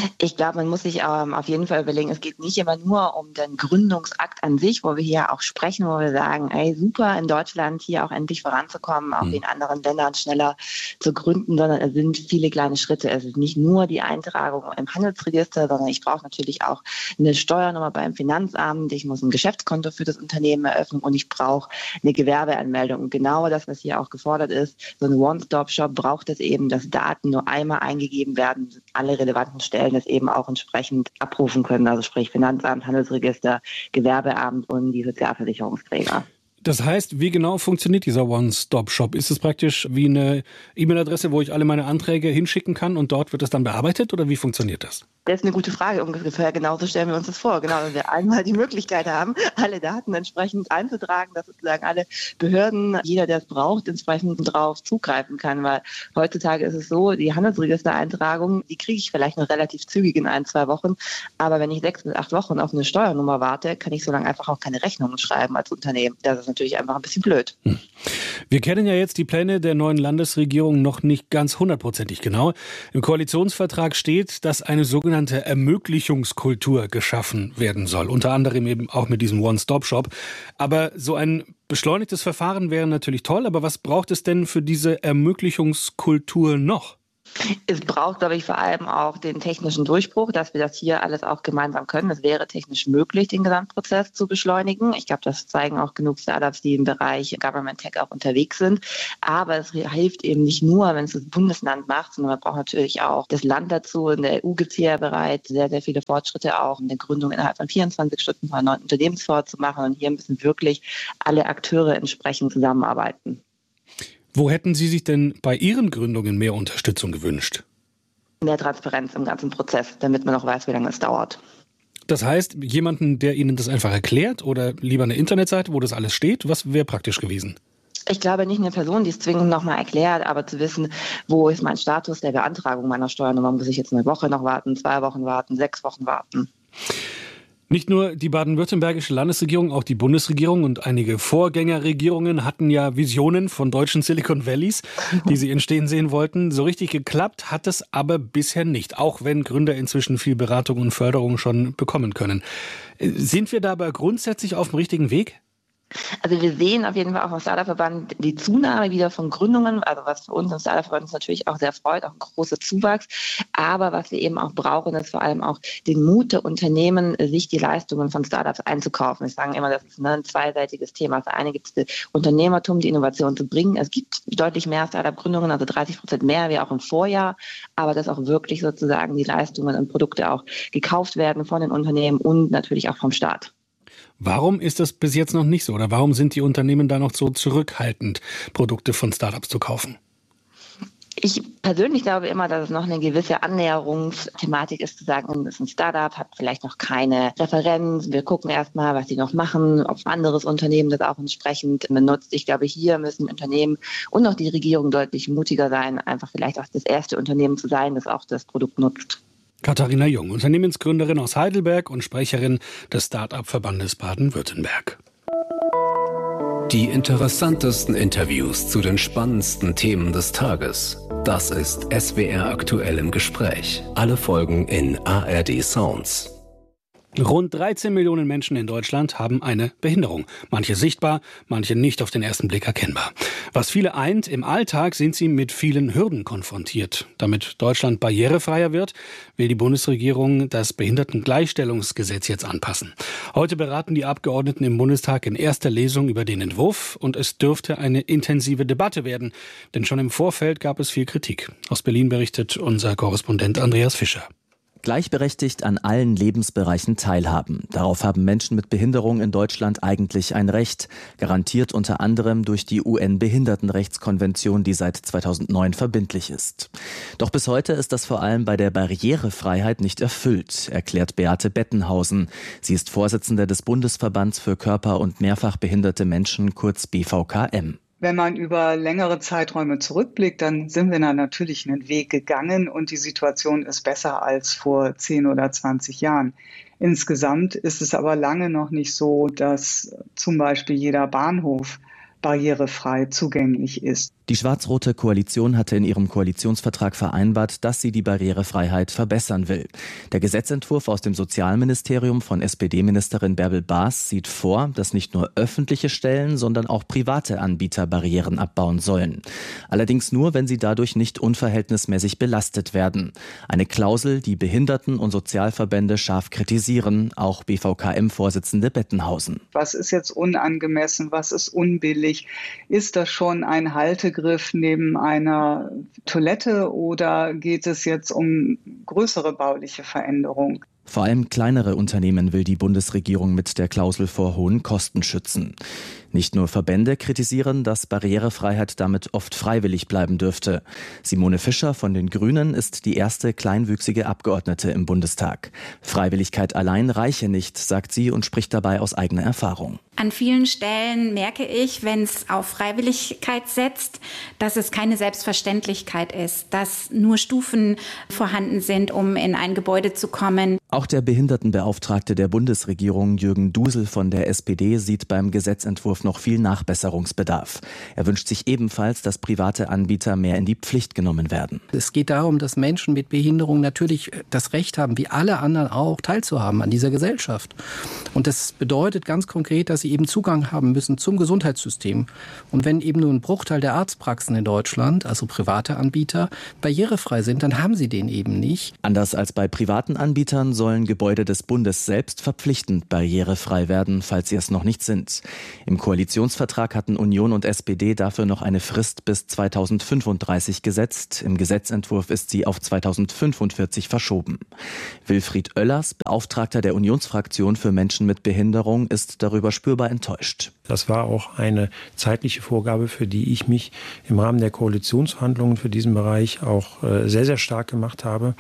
Ich glaube, man muss sich ähm, auf jeden Fall überlegen, es geht nicht immer nur um den Gründungsakt an sich, wo wir hier auch sprechen, wo wir sagen, ey, super, in Deutschland hier auch endlich voranzukommen, auch mhm. wie in anderen Ländern schneller zu gründen, sondern es sind viele kleine Schritte. Es ist nicht nur die Eintragung im Handelsregister, sondern ich brauche natürlich auch eine Steuernummer beim Finanzamt, ich muss ein Geschäftskonto für das Unternehmen eröffnen und ich brauche eine Gewerbeanmeldung. Und genau das, was hier auch gefordert ist, so ein One-Stop-Shop braucht es eben, dass Daten nur einmal eingegeben werden, alle relevanten Stellen das eben auch entsprechend abrufen können, also sprich Finanzamt, Handelsregister, Gewerbeamt und die Sozialversicherungsträger. Das heißt, wie genau funktioniert dieser One-Stop-Shop? Ist es praktisch wie eine E-Mail-Adresse, wo ich alle meine Anträge hinschicken kann und dort wird es dann bearbeitet oder wie funktioniert das? Das ist eine gute Frage. Ungefähr genauso stellen wir uns das vor. Genau, dass wir einmal die Möglichkeit haben, alle Daten entsprechend einzutragen, dass sozusagen alle Behörden, jeder, der es braucht, entsprechend drauf zugreifen kann. Weil heutzutage ist es so, die Handelsregistereintragung, die kriege ich vielleicht noch relativ zügig in ein, zwei Wochen. Aber wenn ich sechs bis acht Wochen auf eine Steuernummer warte, kann ich so lange einfach auch keine Rechnungen schreiben als Unternehmen. Das ist natürlich einfach ein bisschen blöd. Hm. Wir kennen ja jetzt die Pläne der neuen Landesregierung noch nicht ganz hundertprozentig genau. Im Koalitionsvertrag steht, dass eine sogenannte Ermöglichungskultur geschaffen werden soll. Unter anderem eben auch mit diesem One-Stop-Shop. Aber so ein beschleunigtes Verfahren wäre natürlich toll. Aber was braucht es denn für diese Ermöglichungskultur noch? Es braucht, glaube ich, vor allem auch den technischen Durchbruch, dass wir das hier alles auch gemeinsam können. Es wäre technisch möglich, den Gesamtprozess zu beschleunigen. Ich glaube, das zeigen auch genug Startups, die im Bereich Government Tech auch unterwegs sind. Aber es hilft eben nicht nur, wenn es das Bundesland macht, sondern man braucht natürlich auch das Land dazu. In der E U gibt es hier bereits sehr, sehr viele Fortschritte auch in der Gründung innerhalb von vierundzwanzig Stunden von einem neuen Unternehmensfonds zu machen. Und hier müssen wirklich alle Akteure entsprechend zusammenarbeiten. Wo hätten Sie sich denn bei Ihren Gründungen mehr Unterstützung gewünscht? Mehr Transparenz im ganzen Prozess, damit man auch weiß, wie lange es dauert. Das heißt, jemanden, der Ihnen das einfach erklärt oder lieber eine Internetseite, wo das alles steht, was wäre praktisch gewesen? Ich glaube nicht eine Person, die es zwingend nochmal erklärt, aber zu wissen, wo ist mein Status der Beantragung meiner Steuernummer, muss ich jetzt eine Woche noch warten, zwei Wochen warten, sechs Wochen warten. Nicht nur die baden-württembergische Landesregierung, auch die Bundesregierung und einige Vorgängerregierungen hatten ja Visionen von deutschen Silicon Valleys, die sie entstehen sehen wollten. So richtig geklappt hat es aber bisher nicht, auch wenn Gründer inzwischen viel Beratung und Förderung schon bekommen können. Sind wir dabei grundsätzlich auf dem richtigen Weg? Also wir sehen auf jeden Fall auch vom Startup-Verband die Zunahme wieder von Gründungen, also was für uns im Startup-Verband uns natürlich auch sehr freut, auch ein großer Zuwachs. Aber was wir eben auch brauchen, ist vor allem auch den Mut der Unternehmen, sich die Leistungen von Startups einzukaufen. Ich sage immer, das ist ein zweiseitiges Thema. Auf der einen gibt es das Unternehmertum, die Innovation zu bringen. Es gibt deutlich mehr Startup-Gründungen, also dreißig Prozent mehr wie auch im Vorjahr, aber dass auch wirklich sozusagen die Leistungen und Produkte auch gekauft werden von den Unternehmen und natürlich auch vom Staat. Warum ist das bis jetzt noch nicht so? Oder warum sind die Unternehmen da noch so zurückhaltend, Produkte von Startups zu kaufen? Ich persönlich glaube immer, dass es noch eine gewisse Annäherungsthematik ist, zu sagen, das ist ein Startup, hat vielleicht noch keine Referenz. Wir gucken erstmal, was sie noch machen, ob ein anderes Unternehmen das auch entsprechend benutzt. Ich glaube, hier müssen Unternehmen und auch die Regierung deutlich mutiger sein, einfach vielleicht auch das erste Unternehmen zu sein, das auch das Produkt nutzt. Katharina Jung, Unternehmensgründerin aus Heidelberg und Sprecherin des Start-up-Verbandes Baden-Württemberg. Die interessantesten Interviews zu den spannendsten Themen des Tages. Das ist S W R aktuell im Gespräch. Alle Folgen in A R D Sounds. Rund dreizehn Millionen Menschen in Deutschland haben eine Behinderung. Manche sichtbar, manche nicht auf den ersten Blick erkennbar. Was viele eint, im Alltag sind sie mit vielen Hürden konfrontiert. Damit Deutschland barrierefreier wird, will die Bundesregierung das Behindertengleichstellungsgesetz jetzt anpassen. Heute beraten die Abgeordneten im Bundestag in erster Lesung über den Entwurf und es dürfte eine intensive Debatte werden, denn schon im Vorfeld gab es viel Kritik. Aus Berlin berichtet unser Korrespondent Andreas Fischer. Gleichberechtigt an allen Lebensbereichen teilhaben. Darauf haben Menschen mit Behinderung in Deutschland eigentlich ein Recht, garantiert unter anderem durch die U N-Behindertenrechtskonvention, die seit zweitausendneun verbindlich ist. Doch bis heute ist das vor allem bei der Barrierefreiheit nicht erfüllt, erklärt Beate Bettenhausen. Sie ist Vorsitzende des Bundesverbands für körper- und mehrfach behinderte Menschen, kurz B V K M. Wenn man über längere Zeiträume zurückblickt, dann sind wir da natürlich einen Weg gegangen und die Situation ist besser als vor zehn oder zwanzig Jahren. Insgesamt ist es aber lange noch nicht so, dass zum Beispiel jeder Bahnhof barrierefrei zugänglich ist. Die schwarz-rote Koalition hatte in ihrem Koalitionsvertrag vereinbart, dass sie die Barrierefreiheit verbessern will. Der Gesetzentwurf aus dem Sozialministerium von S P D-Ministerin Bärbel Baas sieht vor, dass nicht nur öffentliche Stellen, sondern auch private Anbieter Barrieren abbauen sollen. Allerdings nur, wenn sie dadurch nicht unverhältnismäßig belastet werden. Eine Klausel, die Behinderten- und Sozialverbände scharf kritisieren, auch B V K M-Vorsitzende Bettenhausen. Was ist jetzt unangemessen? Was ist unbillig? Ist das schon ein Haltegriff neben einer Toilette oder geht es jetzt um größere bauliche Veränderungen? Vor allem kleinere Unternehmen will die Bundesregierung mit der Klausel vor hohen Kosten schützen. Nicht nur Verbände kritisieren, dass Barrierefreiheit damit oft freiwillig bleiben dürfte. Simone Fischer von den Grünen ist die erste kleinwüchsige Abgeordnete im Bundestag. Freiwilligkeit allein reiche nicht, sagt sie und spricht dabei aus eigener Erfahrung. An vielen Stellen merke ich, wenn es auf Freiwilligkeit setzt, dass es keine Selbstverständlichkeit ist, dass nur Stufen vorhanden sind, um in ein Gebäude zu kommen. Auch der Behindertenbeauftragte der Bundesregierung, Jürgen Dusel von der S P D, sieht beim Gesetzentwurf noch viel Nachbesserungsbedarf. Er wünscht sich ebenfalls, dass private Anbieter mehr in die Pflicht genommen werden. Es geht darum, dass Menschen mit Behinderung natürlich das Recht haben, wie alle anderen auch, teilzuhaben an dieser Gesellschaft. Und das bedeutet ganz konkret, dass sie eben Zugang haben müssen zum Gesundheitssystem. Und wenn eben nur ein Bruchteil der Arztpraxen in Deutschland, also private Anbieter, barrierefrei sind, dann haben sie den eben nicht. Anders als bei privaten Anbietern sollen Gebäude des Bundes selbst verpflichtend barrierefrei werden, falls sie es noch nicht sind. Im Koalitionsvertrag hatten Union und S P D dafür noch eine Frist bis zweitausendfünfunddreißig gesetzt. Im Gesetzentwurf ist sie auf zweitausendfünfundvierzig verschoben. Wilfried Oellers, Beauftragter der Unionsfraktion für Menschen mit Behinderung, ist darüber spürbar enttäuscht. Das war auch eine zeitliche Vorgabe, für die ich mich im Rahmen der Koalitionsverhandlungen für diesen Bereich auch äh, sehr, sehr stark gemacht habe.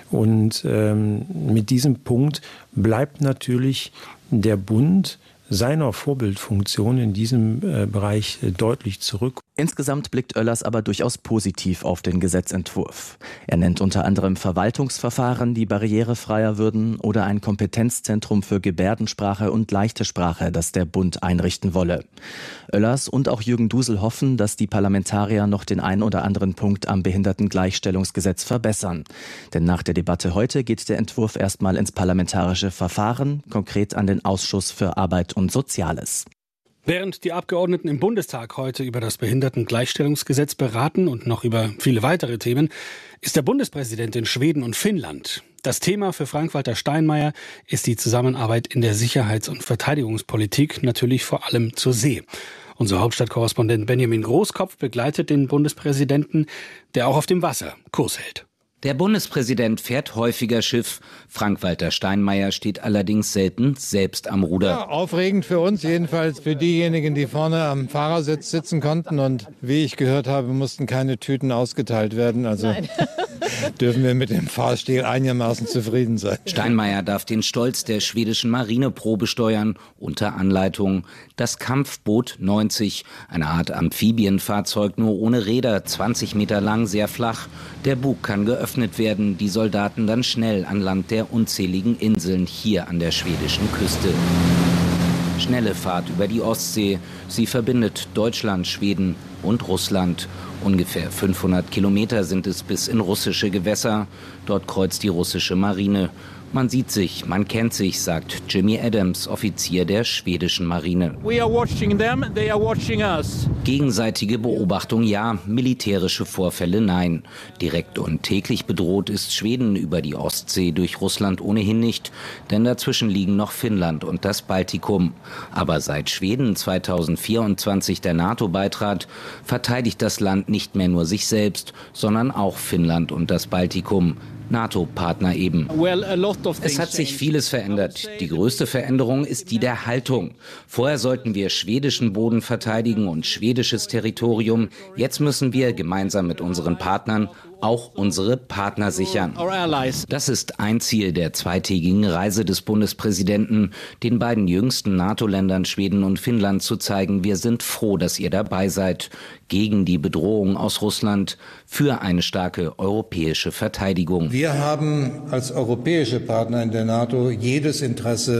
Und ähm, mit diesem Punkt bleibt natürlich der Bund seiner Vorbildfunktion in diesem äh, Bereich äh, deutlich zurück. Insgesamt blickt Oellers aber durchaus positiv auf den Gesetzentwurf. Er nennt unter anderem Verwaltungsverfahren, die barrierefreier würden, oder ein Kompetenzzentrum für Gebärdensprache und leichte Sprache, das der Bund einrichten wolle. Oellers und auch Jürgen Dusel hoffen, dass die Parlamentarier noch den ein oder anderen Punkt am Behindertengleichstellungsgesetz verbessern. Denn nach der Debatte heute geht der Entwurf erstmal ins parlamentarische Verfahren, konkret an den Ausschuss für Arbeit und Soziales. Während die Abgeordneten im Bundestag heute über das Behindertengleichstellungsgesetz beraten und noch über viele weitere Themen, ist der Bundespräsident in Schweden und Finnland. Das Thema für Frank-Walter Steinmeier ist die Zusammenarbeit in der Sicherheits- und Verteidigungspolitik, natürlich vor allem zur See. Unser Hauptstadtkorrespondent Benjamin Großkopf begleitet den Bundespräsidenten, der auch auf dem Wasser Kurs hält. Der Bundespräsident fährt häufiger Schiff. Frank-Walter Steinmeier steht allerdings selten selbst am Ruder. Ja, aufregend für uns, jedenfalls für diejenigen, die vorne am Fahrersitz sitzen konnten. Und wie ich gehört habe, mussten keine Tüten ausgeteilt werden. Also dürfen wir mit dem Fahrstil einigermaßen zufrieden sein. Steinmeier darf den Stolz der schwedischen Marine Probe steuern, unter Anleitung. Das Kampfboot neunzig, eine Art Amphibienfahrzeug, nur ohne Räder, zwanzig Meter lang, sehr flach. Der Bug kann geöffnet werden, die Soldaten dann schnell an Land der unzähligen Inseln hier an der schwedischen Küste. Schnelle Fahrt über die Ostsee. Sie verbindet Deutschland, Schweden und Russland. Ungefähr fünfhundert Kilometer sind es bis in russische Gewässer. Dort kreuzt die russische Marine. Man sieht sich, man kennt sich, sagt Jimmy Adams, Offizier der schwedischen Marine. We are watching them, they are watching us. Gegenseitige Beobachtung ja, militärische Vorfälle nein. Direkt und täglich bedroht ist Schweden über die Ostsee durch Russland ohnehin nicht, denn dazwischen liegen noch Finnland und das Baltikum. Aber seit Schweden zweitausendvierundzwanzig der NATO beitrat, verteidigt das Land nicht mehr nur sich selbst, sondern auch Finnland und das Baltikum. NATO-Partner eben. Es hat sich vieles verändert. Die größte Veränderung ist die der Haltung. Vorher sollten wir schwedischen Boden verteidigen und schwedisches Territorium. Jetzt müssen wir gemeinsam mit unseren Partnern auch unsere Partner sichern. Das ist ein Ziel der zweitägigen Reise des Bundespräsidenten, den beiden jüngsten NATO-Ländern Schweden und Finnland zu zeigen, wir sind froh, dass ihr dabei seid, gegen die Bedrohung aus Russland, für eine starke europäische Verteidigung. Wir haben als europäische Partner in der NATO jedes Interesse,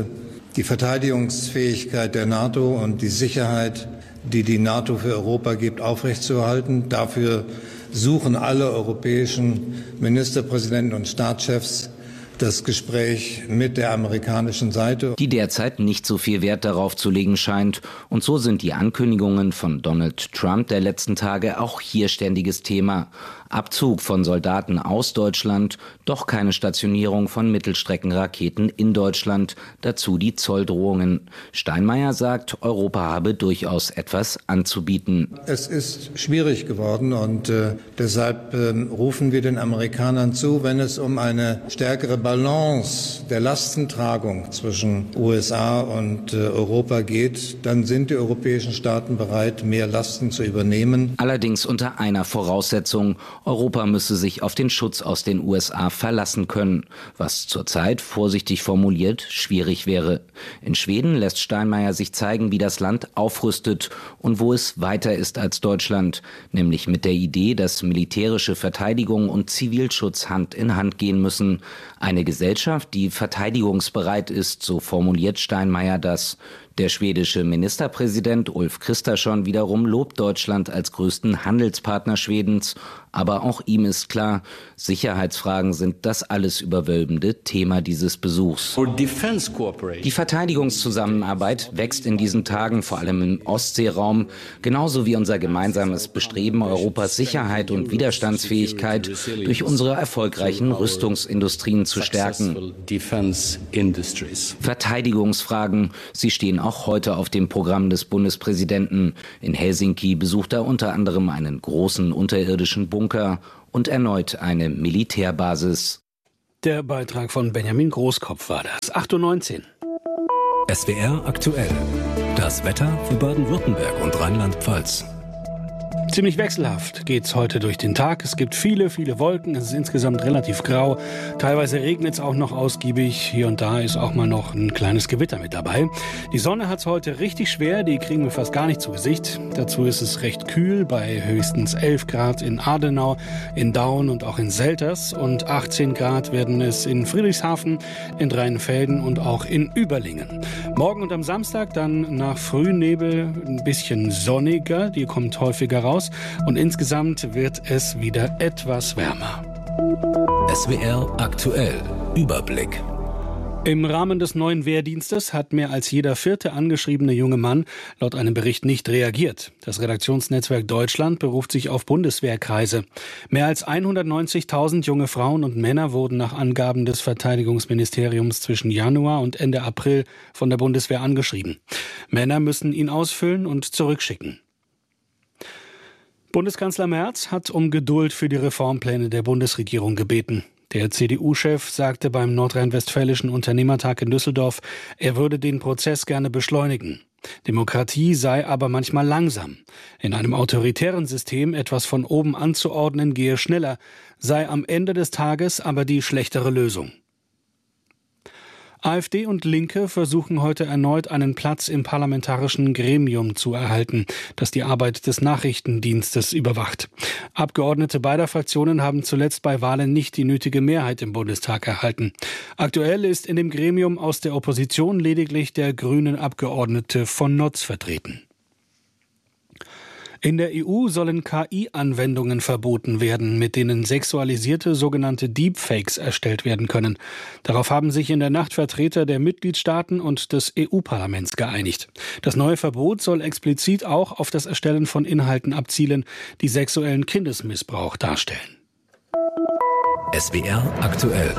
die Verteidigungsfähigkeit der NATO und die Sicherheit, die die NATO für Europa gibt, aufrechtzuerhalten. Dafür suchen alle europäischen Ministerpräsidenten und Staatschefs das Gespräch mit der amerikanischen Seite. Die derzeit nicht so viel Wert darauf zu legen scheint. Und so sind die Ankündigungen von Donald Trump der letzten Tage auch hier ständiges Thema. Abzug von Soldaten aus Deutschland, doch keine Stationierung von Mittelstreckenraketen in Deutschland, dazu die Zolldrohungen. Steinmeier sagt, Europa habe durchaus etwas anzubieten. Es ist schwierig geworden und äh, deshalb äh, rufen wir den Amerikanern zu, wenn es um eine stärkere Balance der Lastentragung zwischen U S A und äh, Europa geht, dann sind die europäischen Staaten bereit, mehr Lasten zu übernehmen. Allerdings unter einer Voraussetzung: Europa müsse sich auf den Schutz aus den U S A verlassen können, was zurzeit, vorsichtig formuliert, schwierig wäre. In Schweden lässt Steinmeier sich zeigen, wie das Land aufrüstet und wo es weiter ist als Deutschland, nämlich mit der Idee, dass militärische Verteidigung und Zivilschutz Hand in Hand gehen müssen. Eine Gesellschaft, die verteidigungsbereit ist, so formuliert Steinmeier das. Der schwedische Ministerpräsident Ulf Kristersson wiederum lobt Deutschland als größten Handelspartner Schwedens. Aber auch ihm ist klar, Sicherheitsfragen sind das alles überwölbende Thema dieses Besuchs. Die Verteidigungszusammenarbeit wächst in diesen Tagen vor allem im Ostseeraum, genauso wie unser gemeinsames Bestreben, Europas Sicherheit und Widerstandsfähigkeit durch unsere erfolgreichen Rüstungsindustrien zu stärken. Verteidigungsfragen, sie stehen auch heute auf dem Programm des Bundespräsidenten. In Helsinki besucht er unter anderem einen großen unterirdischen Bunker und erneut eine Militärbasis. Der Beitrag von Benjamin Großkopf war das. acht Uhr neunzehn. S W R aktuell. Das Wetter für Baden-Württemberg und Rheinland-Pfalz. Ziemlich wechselhaft geht's heute durch den Tag. Es gibt viele, viele Wolken. Es ist insgesamt relativ grau. Teilweise regnet es auch noch ausgiebig. Hier und da ist auch mal noch ein kleines Gewitter mit dabei. Die Sonne hat's heute richtig schwer. Die kriegen wir fast gar nicht zu Gesicht. Dazu ist es recht kühl bei höchstens elf Grad in Adenau, in Daun und auch in Selters. Und achtzehn Grad werden es in Friedrichshafen, in Rheinfelden und auch in Überlingen. Morgen und am Samstag dann nach Frühnebel ein bisschen sonniger. Die kommt häufiger raus. Und insgesamt wird es wieder etwas wärmer. S W R aktuell. Überblick. Im Rahmen des neuen Wehrdienstes hat mehr als jeder vierte angeschriebene junge Mann laut einem Bericht nicht reagiert. Das Redaktionsnetzwerk Deutschland beruft sich auf Bundeswehrkreise. Mehr als hundertneunzigtausend junge Frauen und Männer wurden nach Angaben des Verteidigungsministeriums zwischen Januar und Ende April von der Bundeswehr angeschrieben. Männer müssen ihn ausfüllen und zurückschicken. Bundeskanzler Merz hat um Geduld für die Reformpläne der Bundesregierung gebeten. Der C D U-Chef sagte beim Nordrhein-Westfälischen Unternehmertag in Düsseldorf, er würde den Prozess gerne beschleunigen. Demokratie sei aber manchmal langsam. In einem autoritären System etwas von oben anzuordnen gehe schneller, sei am Ende des Tages aber die schlechtere Lösung. AfD und Linke versuchen heute erneut einen Platz im parlamentarischen Gremium zu erhalten, das die Arbeit des Nachrichtendienstes überwacht. Abgeordnete beider Fraktionen haben zuletzt bei Wahlen nicht die nötige Mehrheit im Bundestag erhalten. Aktuell ist in dem Gremium aus der Opposition lediglich der grünen Abgeordnete von Notz vertreten. In der E U sollen K I-Anwendungen verboten werden, mit denen sexualisierte sogenannte Deepfakes erstellt werden können. Darauf haben sich in der Nacht Vertreter der Mitgliedstaaten und des E U-Parlaments geeinigt. Das neue Verbot soll explizit auch auf das Erstellen von Inhalten abzielen, die sexuellen Kindesmissbrauch darstellen. S W R aktuell.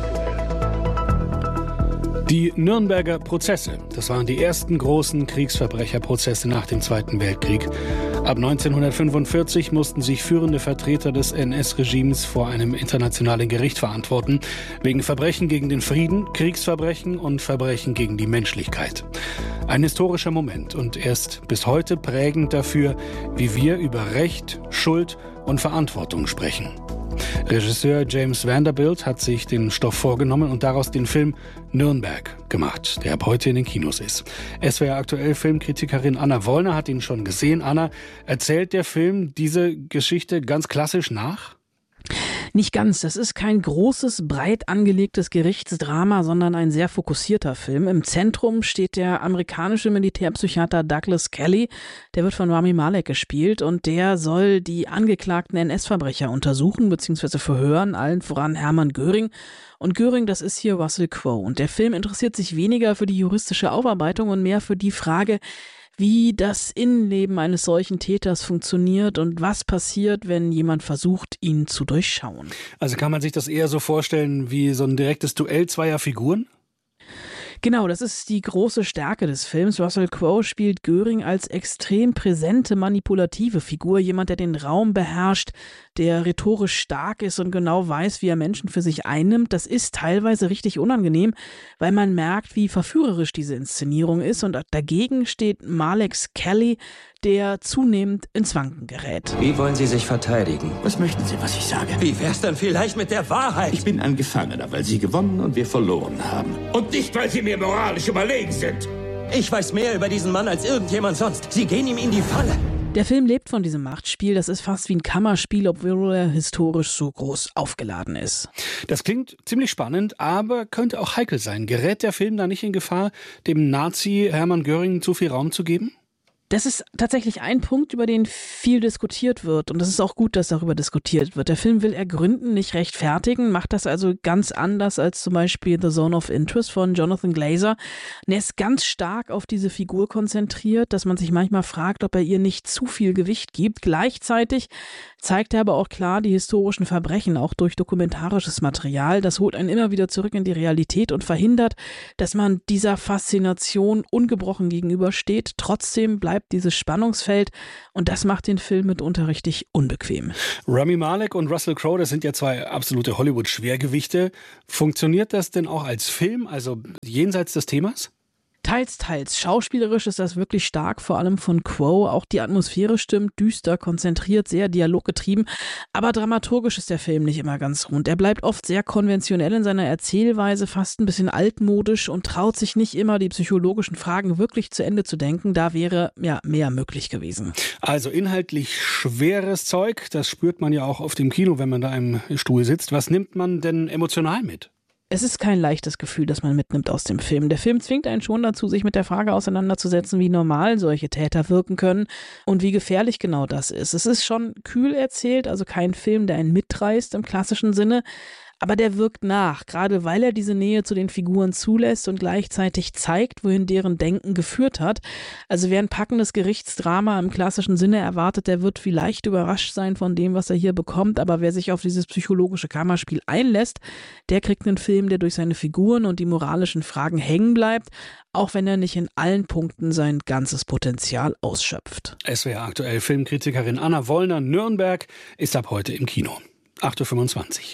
Die Nürnberger Prozesse, das waren die ersten großen Kriegsverbrecherprozesse nach dem Zweiten Weltkrieg. Ab neunzehnhundertfünfundvierzig mussten sich führende Vertreter des N S-Regimes vor einem internationalen Gericht verantworten, wegen Verbrechen gegen den Frieden, Kriegsverbrechen und Verbrechen gegen die Menschlichkeit. Ein historischer Moment und erst bis heute prägend dafür, wie wir über Recht, Schuld und Verantwortung sprechen. Regisseur James Vanderbilt hat sich den Stoff vorgenommen und daraus den Film Nürnberg gemacht, der ab heute in den Kinos ist. S W R aktuell Filmkritikerin Anna Wollner hat ihn schon gesehen. Anna, erzählt der Film diese Geschichte ganz klassisch nach? Nicht ganz. Das ist kein großes, breit angelegtes Gerichtsdrama, sondern ein sehr fokussierter Film. Im Zentrum steht der amerikanische Militärpsychiater Douglas Kelly. Der wird von Rami Malek gespielt und der soll die angeklagten N S-Verbrecher untersuchen bzw. verhören, allen voran Hermann Göring. Und Göring, das ist hier Russell Crowe. Und der Film interessiert sich weniger für die juristische Aufarbeitung und mehr für die Frage, wie das Innenleben eines solchen Täters funktioniert und was passiert, wenn jemand versucht, ihn zu durchschauen. Also kann man sich das eher so vorstellen wie so ein direktes Duell zweier Figuren? Genau, das ist die große Stärke des Films. Russell Crowe spielt Göring als extrem präsente, manipulative Figur, jemand, der den Raum beherrscht, der rhetorisch stark ist und genau weiß, wie er Menschen für sich einnimmt. Das ist teilweise richtig unangenehm, weil man merkt, wie verführerisch diese Inszenierung ist. Und dagegen steht Maleks Kelly, der zunehmend ins Wanken gerät. Wie wollen Sie sich verteidigen? Was möchten Sie, was ich sage? Wie wär's dann vielleicht mit der Wahrheit? Ich bin ein Gefangener, weil Sie gewonnen und wir verloren haben. Und nicht, weil Sie mir moralisch überlegen sind. Ich weiß mehr über diesen Mann als irgendjemand sonst. Sie gehen ihm in die Falle. Der Film lebt von diesem Machtspiel. Das ist fast wie ein Kammerspiel, obwohl er historisch so groß aufgeladen ist. Das klingt ziemlich spannend, aber könnte auch heikel sein. Gerät der Film da nicht in Gefahr, dem Nazi Hermann Göring zu viel Raum zu geben? Das ist tatsächlich ein Punkt, über den viel diskutiert wird. Und es ist auch gut, dass darüber diskutiert wird. Der Film will ergründen, nicht rechtfertigen, macht das also ganz anders als zum Beispiel The Zone of Interest von Jonathan Glazer. Und er ist ganz stark auf diese Figur konzentriert, dass man sich manchmal fragt, ob er ihr nicht zu viel Gewicht gibt. Gleichzeitig zeigt er aber auch klar die historischen Verbrechen, auch durch dokumentarisches Material. Das holt einen immer wieder zurück in die Realität und verhindert, dass man dieser Faszination ungebrochen gegenübersteht. Trotzdem bleibt dieses Spannungsfeld und das macht den Film mitunter richtig unbequem. Rami Malek und Russell Crowe, das sind ja zwei absolute Hollywood-Schwergewichte. Funktioniert das denn auch als Film, also jenseits des Themas? Teils, teils. Schauspielerisch ist das wirklich stark, vor allem von Crowe. Auch die Atmosphäre stimmt, düster, konzentriert, sehr dialoggetrieben. Aber dramaturgisch ist der Film nicht immer ganz rund. Er bleibt oft sehr konventionell in seiner Erzählweise, fast ein bisschen altmodisch und traut sich nicht immer, die psychologischen Fragen wirklich zu Ende zu denken. Da wäre ja mehr möglich gewesen. Also inhaltlich schweres Zeug, das spürt man ja auch auf dem Kino, wenn man da im Stuhl sitzt. Was nimmt man denn emotional mit? Es ist kein leichtes Gefühl, das man mitnimmt aus dem Film. Der Film zwingt einen schon dazu, sich mit der Frage auseinanderzusetzen, wie normal solche Täter wirken können und wie gefährlich genau das ist. Es ist schon kühl erzählt, also kein Film, der einen mitreißt im klassischen Sinne, aber der wirkt nach, gerade weil er diese Nähe zu den Figuren zulässt und gleichzeitig zeigt, wohin deren Denken geführt hat. Also wer ein packendes Gerichtsdrama im klassischen Sinne erwartet, der wird vielleicht überrascht sein von dem, was er hier bekommt, aber wer sich auf dieses psychologische Kammerspiel einlässt, der kriegt einen Film, der durch seine Figuren und die moralischen Fragen hängen bleibt, auch wenn er nicht in allen Punkten sein ganzes Potenzial ausschöpft. S W R aktuell Filmkritikerin Anna Wollner, Nürnberg, ist ab heute im Kino. acht Uhr fünfundzwanzig.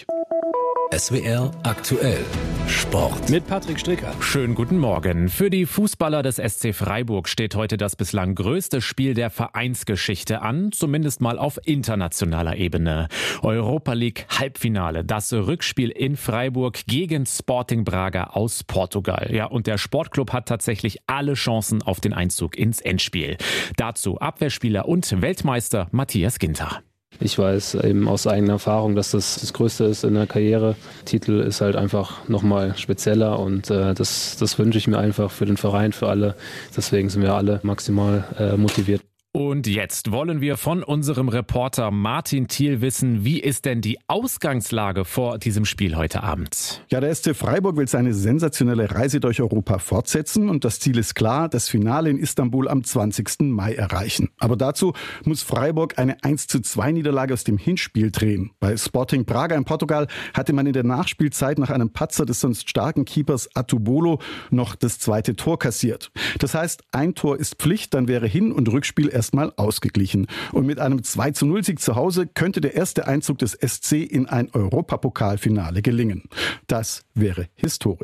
S W R aktuell Sport. Mit Patrick Stricker. Schönen guten Morgen. Für die Fußballer des S C Freiburg steht heute das bislang größte Spiel der Vereinsgeschichte an, zumindest mal auf internationaler Ebene. Europa League Halbfinale, das Rückspiel in Freiburg gegen Sporting Braga aus Portugal. Ja, und der Sportclub hat tatsächlich alle Chancen auf den Einzug ins Endspiel. Dazu Abwehrspieler und Weltmeister Matthias Ginter. Ich weiß eben aus eigener Erfahrung, dass das das Größte ist in der Karriere. Titel ist halt einfach nochmal spezieller und äh, das, das wünsche ich mir einfach für den Verein, für alle. Deswegen sind wir alle maximal äh, motiviert. Und jetzt wollen wir von unserem Reporter Martin Thiel wissen, wie ist denn die Ausgangslage vor diesem Spiel heute Abend? Ja, der S C Freiburg will seine sensationelle Reise durch Europa fortsetzen und das Ziel ist klar, das Finale in Istanbul am zwanzigsten Mai erreichen. Aber dazu muss Freiburg eine eins zu zwei Niederlage aus dem Hinspiel drehen. Bei Sporting Braga in Portugal hatte man in der Nachspielzeit nach einem Patzer des sonst starken Keepers Atubolo noch das zweite Tor kassiert. Das heißt, ein Tor ist Pflicht, dann wäre Hin- und Rückspiel erst mal ausgeglichen. Und mit einem zwei zu null Sieg zu Hause könnte der erste Einzug des S C in ein Europapokalfinale gelingen. Das wäre historisch.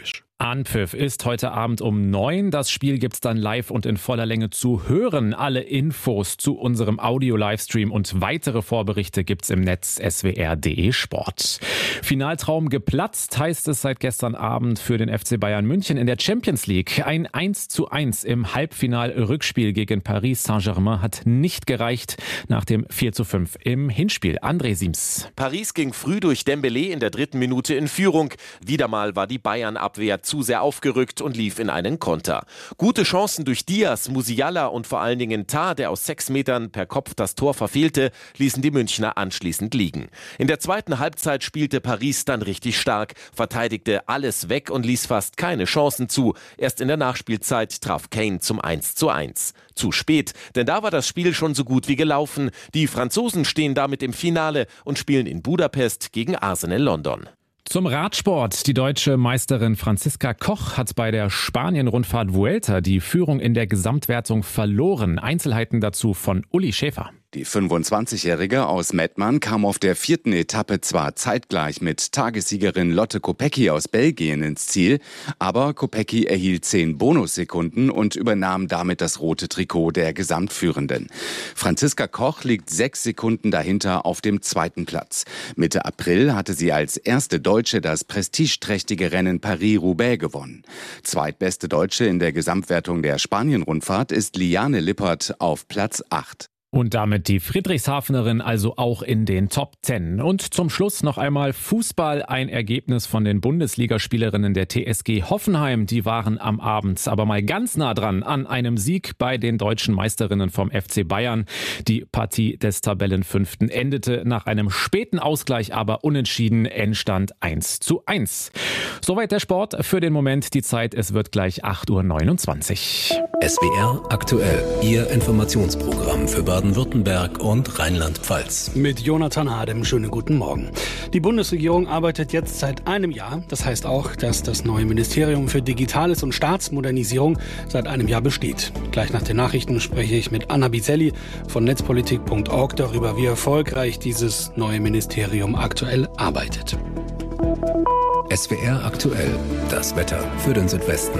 Anpfiff ist heute Abend um neun. Das Spiel gibt's dann live und in voller Länge zu hören. Alle Infos zu unserem Audio-Livestream und weitere Vorberichte gibt's im Netz S W R punkt de Sport. Finaltraum geplatzt heißt es seit gestern Abend für den F C Bayern München in der Champions League. Ein eins zu eins im Halbfinal-Rückspiel gegen Paris Saint-Germain hat nicht gereicht nach dem vier zu fünf im Hinspiel. André Siems. Paris ging früh durch Dembélé in der dritten Minute in Führung. Wieder mal war die Bayern-Abwehr zu sehr aufgerückt und lief in einen Konter. Gute Chancen durch Diaz, Musiala und vor allen Dingen Tah, der aus sechs Metern per Kopf das Tor verfehlte, ließen die Münchner anschließend liegen. In der zweiten Halbzeit spielte Paris dann richtig stark, verteidigte alles weg und ließ fast keine Chancen zu. Erst in der Nachspielzeit traf Kane zum eins zu eins. Zu spät, denn da war das Spiel schon so gut wie gelaufen. Die Franzosen stehen damit im Finale und spielen in Budapest gegen Arsenal London. Zum Radsport. Die deutsche Meisterin Franziska Koch hat bei der Spanien-Rundfahrt Vuelta die Führung in der Gesamtwertung verloren. Einzelheiten dazu von Uli Schäfer. Die fünfundzwanzigjährige aus Mettmann kam auf der vierten Etappe zwar zeitgleich mit Tagessiegerin Lotte Kopecky aus Belgien ins Ziel, aber Kopecky erhielt zehn Bonussekunden und übernahm damit das rote Trikot der Gesamtführenden. Franziska Koch liegt sechs Sekunden dahinter auf dem zweiten Platz. Mitte April hatte sie als erste Deutsche das prestigeträchtige Rennen Paris-Roubaix gewonnen. Zweitbeste Deutsche in der Gesamtwertung der Spanien-Rundfahrt ist Liane Lippert auf Platz acht. Und damit die Friedrichshafenerin also auch in den Top zehn. Und zum Schluss noch einmal Fußball. Ein Ergebnis von den Bundesligaspielerinnen der T S G Hoffenheim. Die waren am Abend aber mal ganz nah dran an einem Sieg bei den deutschen Meisterinnen vom F C Bayern. Die Partie des Tabellenfünften endete nach einem späten Ausgleich, aber unentschieden. Endstand eins zu eins. Soweit der Sport für den Moment. Die Zeit, es wird gleich acht Uhr neunundzwanzig. S W R aktuell, Ihr Informationsprogramm für Baden-Württemberg und Rheinland-Pfalz. Mit Jonathan Hadem, schönen guten Morgen. Die Bundesregierung arbeitet jetzt seit einem Jahr. Das heißt auch, dass das neue Ministerium für Digitales und Staatsmodernisierung seit einem Jahr besteht. Gleich nach den Nachrichten spreche ich mit Anna Biselli von netzpolitik punkt org darüber, wie erfolgreich dieses neue Ministerium aktuell arbeitet. S W R aktuell, das Wetter für den Südwesten.